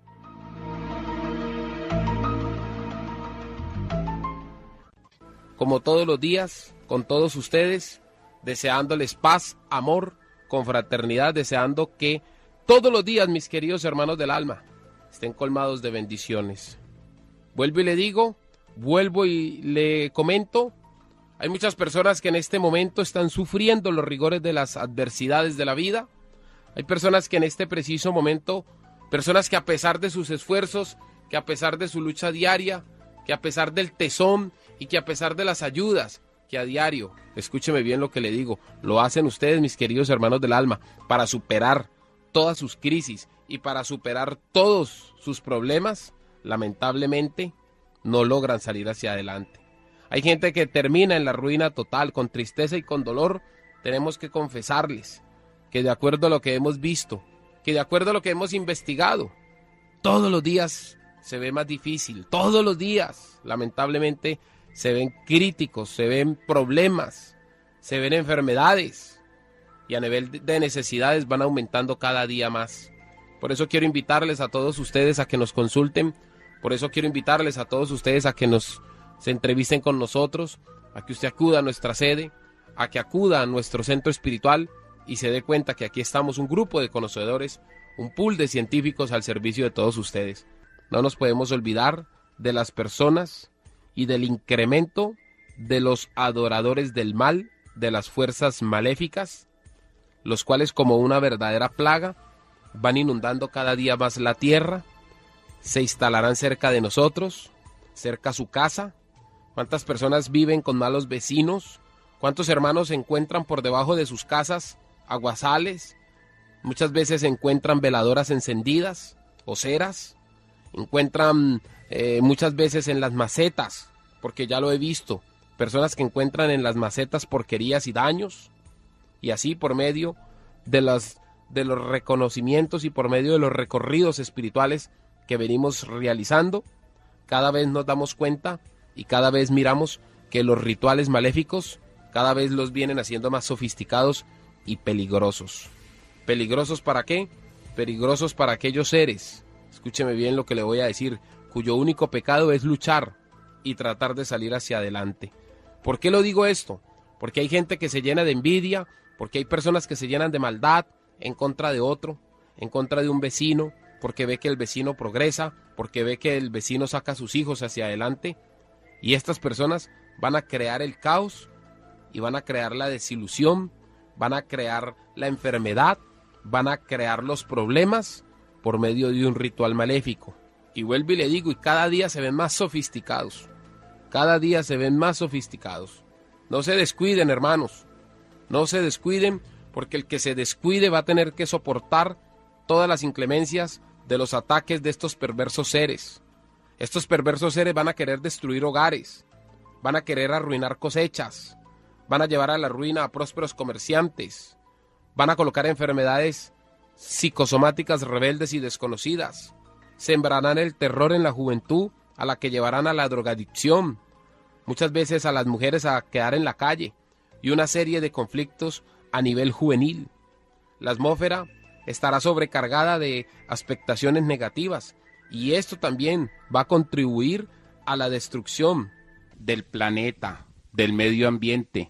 Como todos los días, con todos ustedes, deseándoles paz, amor, confraternidad, deseando que todos los días, mis queridos hermanos del alma, estén colmados de bendiciones. Vuelvo y le digo, vuelvo y le comento, hay muchas personas que en este momento están sufriendo los rigores de las adversidades de la vida. Hay personas que en este preciso momento, personas que a pesar de sus esfuerzos, que a pesar de su lucha diaria, que a pesar del tesón y que a pesar de las ayudas que a diario, escúcheme bien lo que le digo, lo hacen ustedes, mis queridos hermanos del alma, para superar todas sus crisis y para superar todos sus problemas, lamentablemente no logran salir hacia adelante. Hay gente que termina en la ruina total, con tristeza y con dolor. Tenemos que confesarles que de acuerdo a lo que hemos visto, que de acuerdo a lo que hemos investigado, todos los días se ve más difícil, todos los días, lamentablemente, se ven críticos, se ven problemas, se ven enfermedades y a nivel de necesidades van aumentando cada día más. Por eso quiero invitarles a todos ustedes a que nos consulten, por eso quiero invitarles a todos ustedes a que nos se entrevisten con nosotros, a que usted acuda a nuestra sede, a que acuda a nuestro centro espiritual y se dé cuenta que aquí estamos un grupo de conocedores, un pool de científicos al servicio de todos ustedes. No nos podemos olvidar de las personas y del incremento de los adoradores del mal, de las fuerzas maléficas, los cuales como una verdadera plaga van inundando cada día más la tierra, se instalarán cerca de nosotros, cerca a su casa. ¿Cuántas personas viven con malos vecinos? ¿Cuántos hermanos se encuentran por debajo de sus casas aguazales? Muchas veces se encuentran veladoras encendidas o ceras, encuentran eh, muchas veces en las macetas, porque ya lo he visto, personas que encuentran en las macetas porquerías y daños, y así por medio de, las, de los reconocimientos y por medio de los recorridos espirituales que venimos realizando, cada vez nos damos cuenta y cada vez miramos que los rituales maléficos cada vez los vienen haciendo más sofisticados y peligrosos. ¿Peligrosos para qué? Peligrosos para aquellos seres, escúcheme bien lo que le voy a decir, cuyo único pecado es luchar y tratar de salir hacia adelante. ¿Por qué lo digo esto? Porque hay gente que se llena de envidia, porque hay personas que se llenan de maldad en contra de otro, en contra de un vecino, porque ve que el vecino progresa, porque ve que el vecino saca a sus hijos hacia adelante, y estas personas van a crear el caos y van a crear la desilusión, van a crear la enfermedad, van a crear los problemas por medio de un ritual maléfico. Y vuelvo y le digo, y cada día se ven más sofisticados, cada día se ven más sofisticados. No se descuiden, hermanos, no se descuiden, porque el que se descuide va a tener que soportar todas las inclemencias de los ataques de estos perversos seres. Estos perversos seres van a querer destruir hogares, van a querer arruinar cosechas, van a llevar a la ruina a prósperos comerciantes, van a colocar enfermedades psicosomáticas rebeldes y desconocidas, sembrarán el terror en la juventud, a la que llevarán a la drogadicción, muchas veces a las mujeres a quedar en la calle, y una serie de conflictos a nivel juvenil. La atmósfera estará sobrecargada de expectaciones negativas, y esto también va a contribuir a la destrucción del planeta, del medio ambiente,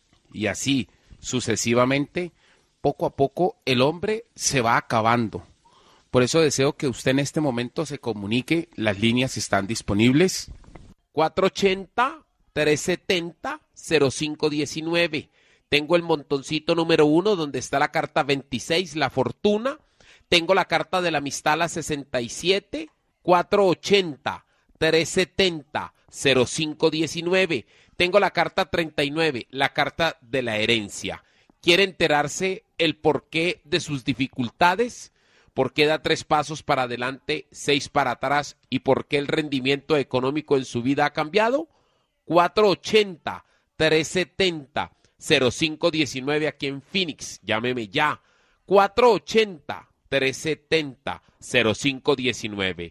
y así sucesivamente, poco a poco el hombre se va acabando. Por eso deseo que usted en este momento se comunique, las líneas están disponibles. cuatro ochenta, trescientos setenta, cero cinco diecinueve. Tengo el montoncito número uno donde está la carta veintiséis, la fortuna. Tengo la carta de la amistad, la sesenta y siete, cuatro ochenta, trescientos setenta, cero cinco diecinueve. Tengo la carta treinta y nueve, la carta de la herencia. ¿Quiere enterarse el porqué de sus dificultades? ¿Por qué da tres pasos para adelante, seis para atrás? ¿Y por qué el rendimiento económico en su vida ha cambiado? cuatro ochenta, trescientos setenta, cero cinco diecinueve aquí en Phoenix. Llámeme ya. cuatro ochenta, trescientos setenta, cero cinco diecinueve.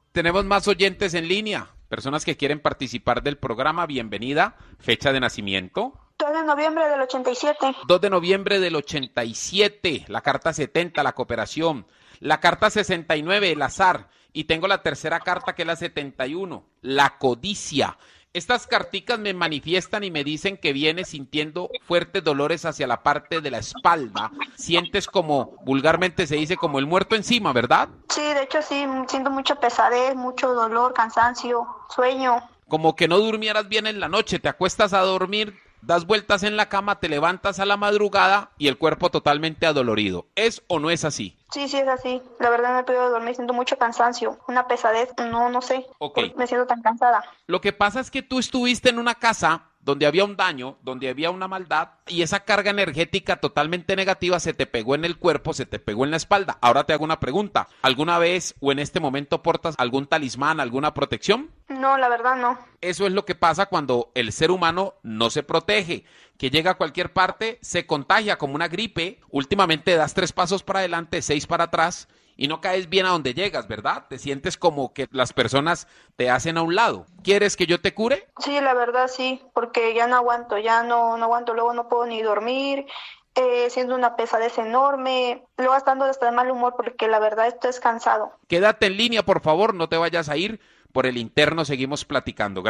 Tenemos más oyentes en línea, personas que quieren participar del programa. Bienvenida. Fecha de nacimiento. dos de noviembre del ochenta y siete. dos de noviembre del ochenta y siete. La carta setenta, la cooperación. La carta sesenta y nueve, el azar. Y tengo la tercera carta, que es la setenta y uno, la codicia. Estas carticas me manifiestan y me dicen que vienes sintiendo fuertes dolores hacia la parte de la espalda. Sientes como, vulgarmente se dice, como el muerto encima, ¿verdad? Sí, de hecho sí, siento mucha pesadez, mucho dolor, cansancio, sueño. Como que no durmieras bien en la noche, te acuestas a dormir, das vueltas en la cama, te levantas a la madrugada y el cuerpo totalmente adolorido. ¿Es o no es así? Sí, sí es así. La verdad no he podido dormir, siento mucho cansancio, una pesadez, no, no sé. Ok. Me siento tan cansada. Lo que pasa es que tú estuviste en una casa donde había un daño, donde había una maldad, y esa carga energética totalmente negativa se te pegó en el cuerpo, se te pegó en la espalda. Ahora te hago una pregunta. ¿Alguna vez o en este momento portas algún talismán, alguna protección? No, la verdad no. Eso es lo que pasa cuando el ser humano no se protege, que llega a cualquier parte, se contagia como una gripe. Últimamente das tres pasos para adelante, seis para atrás, y no caes bien a donde llegas, ¿verdad? Te sientes como que las personas te hacen a un lado. ¿Quieres que yo te cure? Sí, la verdad sí, porque ya no aguanto, ya no, no aguanto, luego no puedo ni dormir, eh, siento una pesadez enorme, luego estando hasta de mal humor porque la verdad esto es cansado. Quédate en línea, por favor, no te vayas a ir. Por el interno seguimos platicando.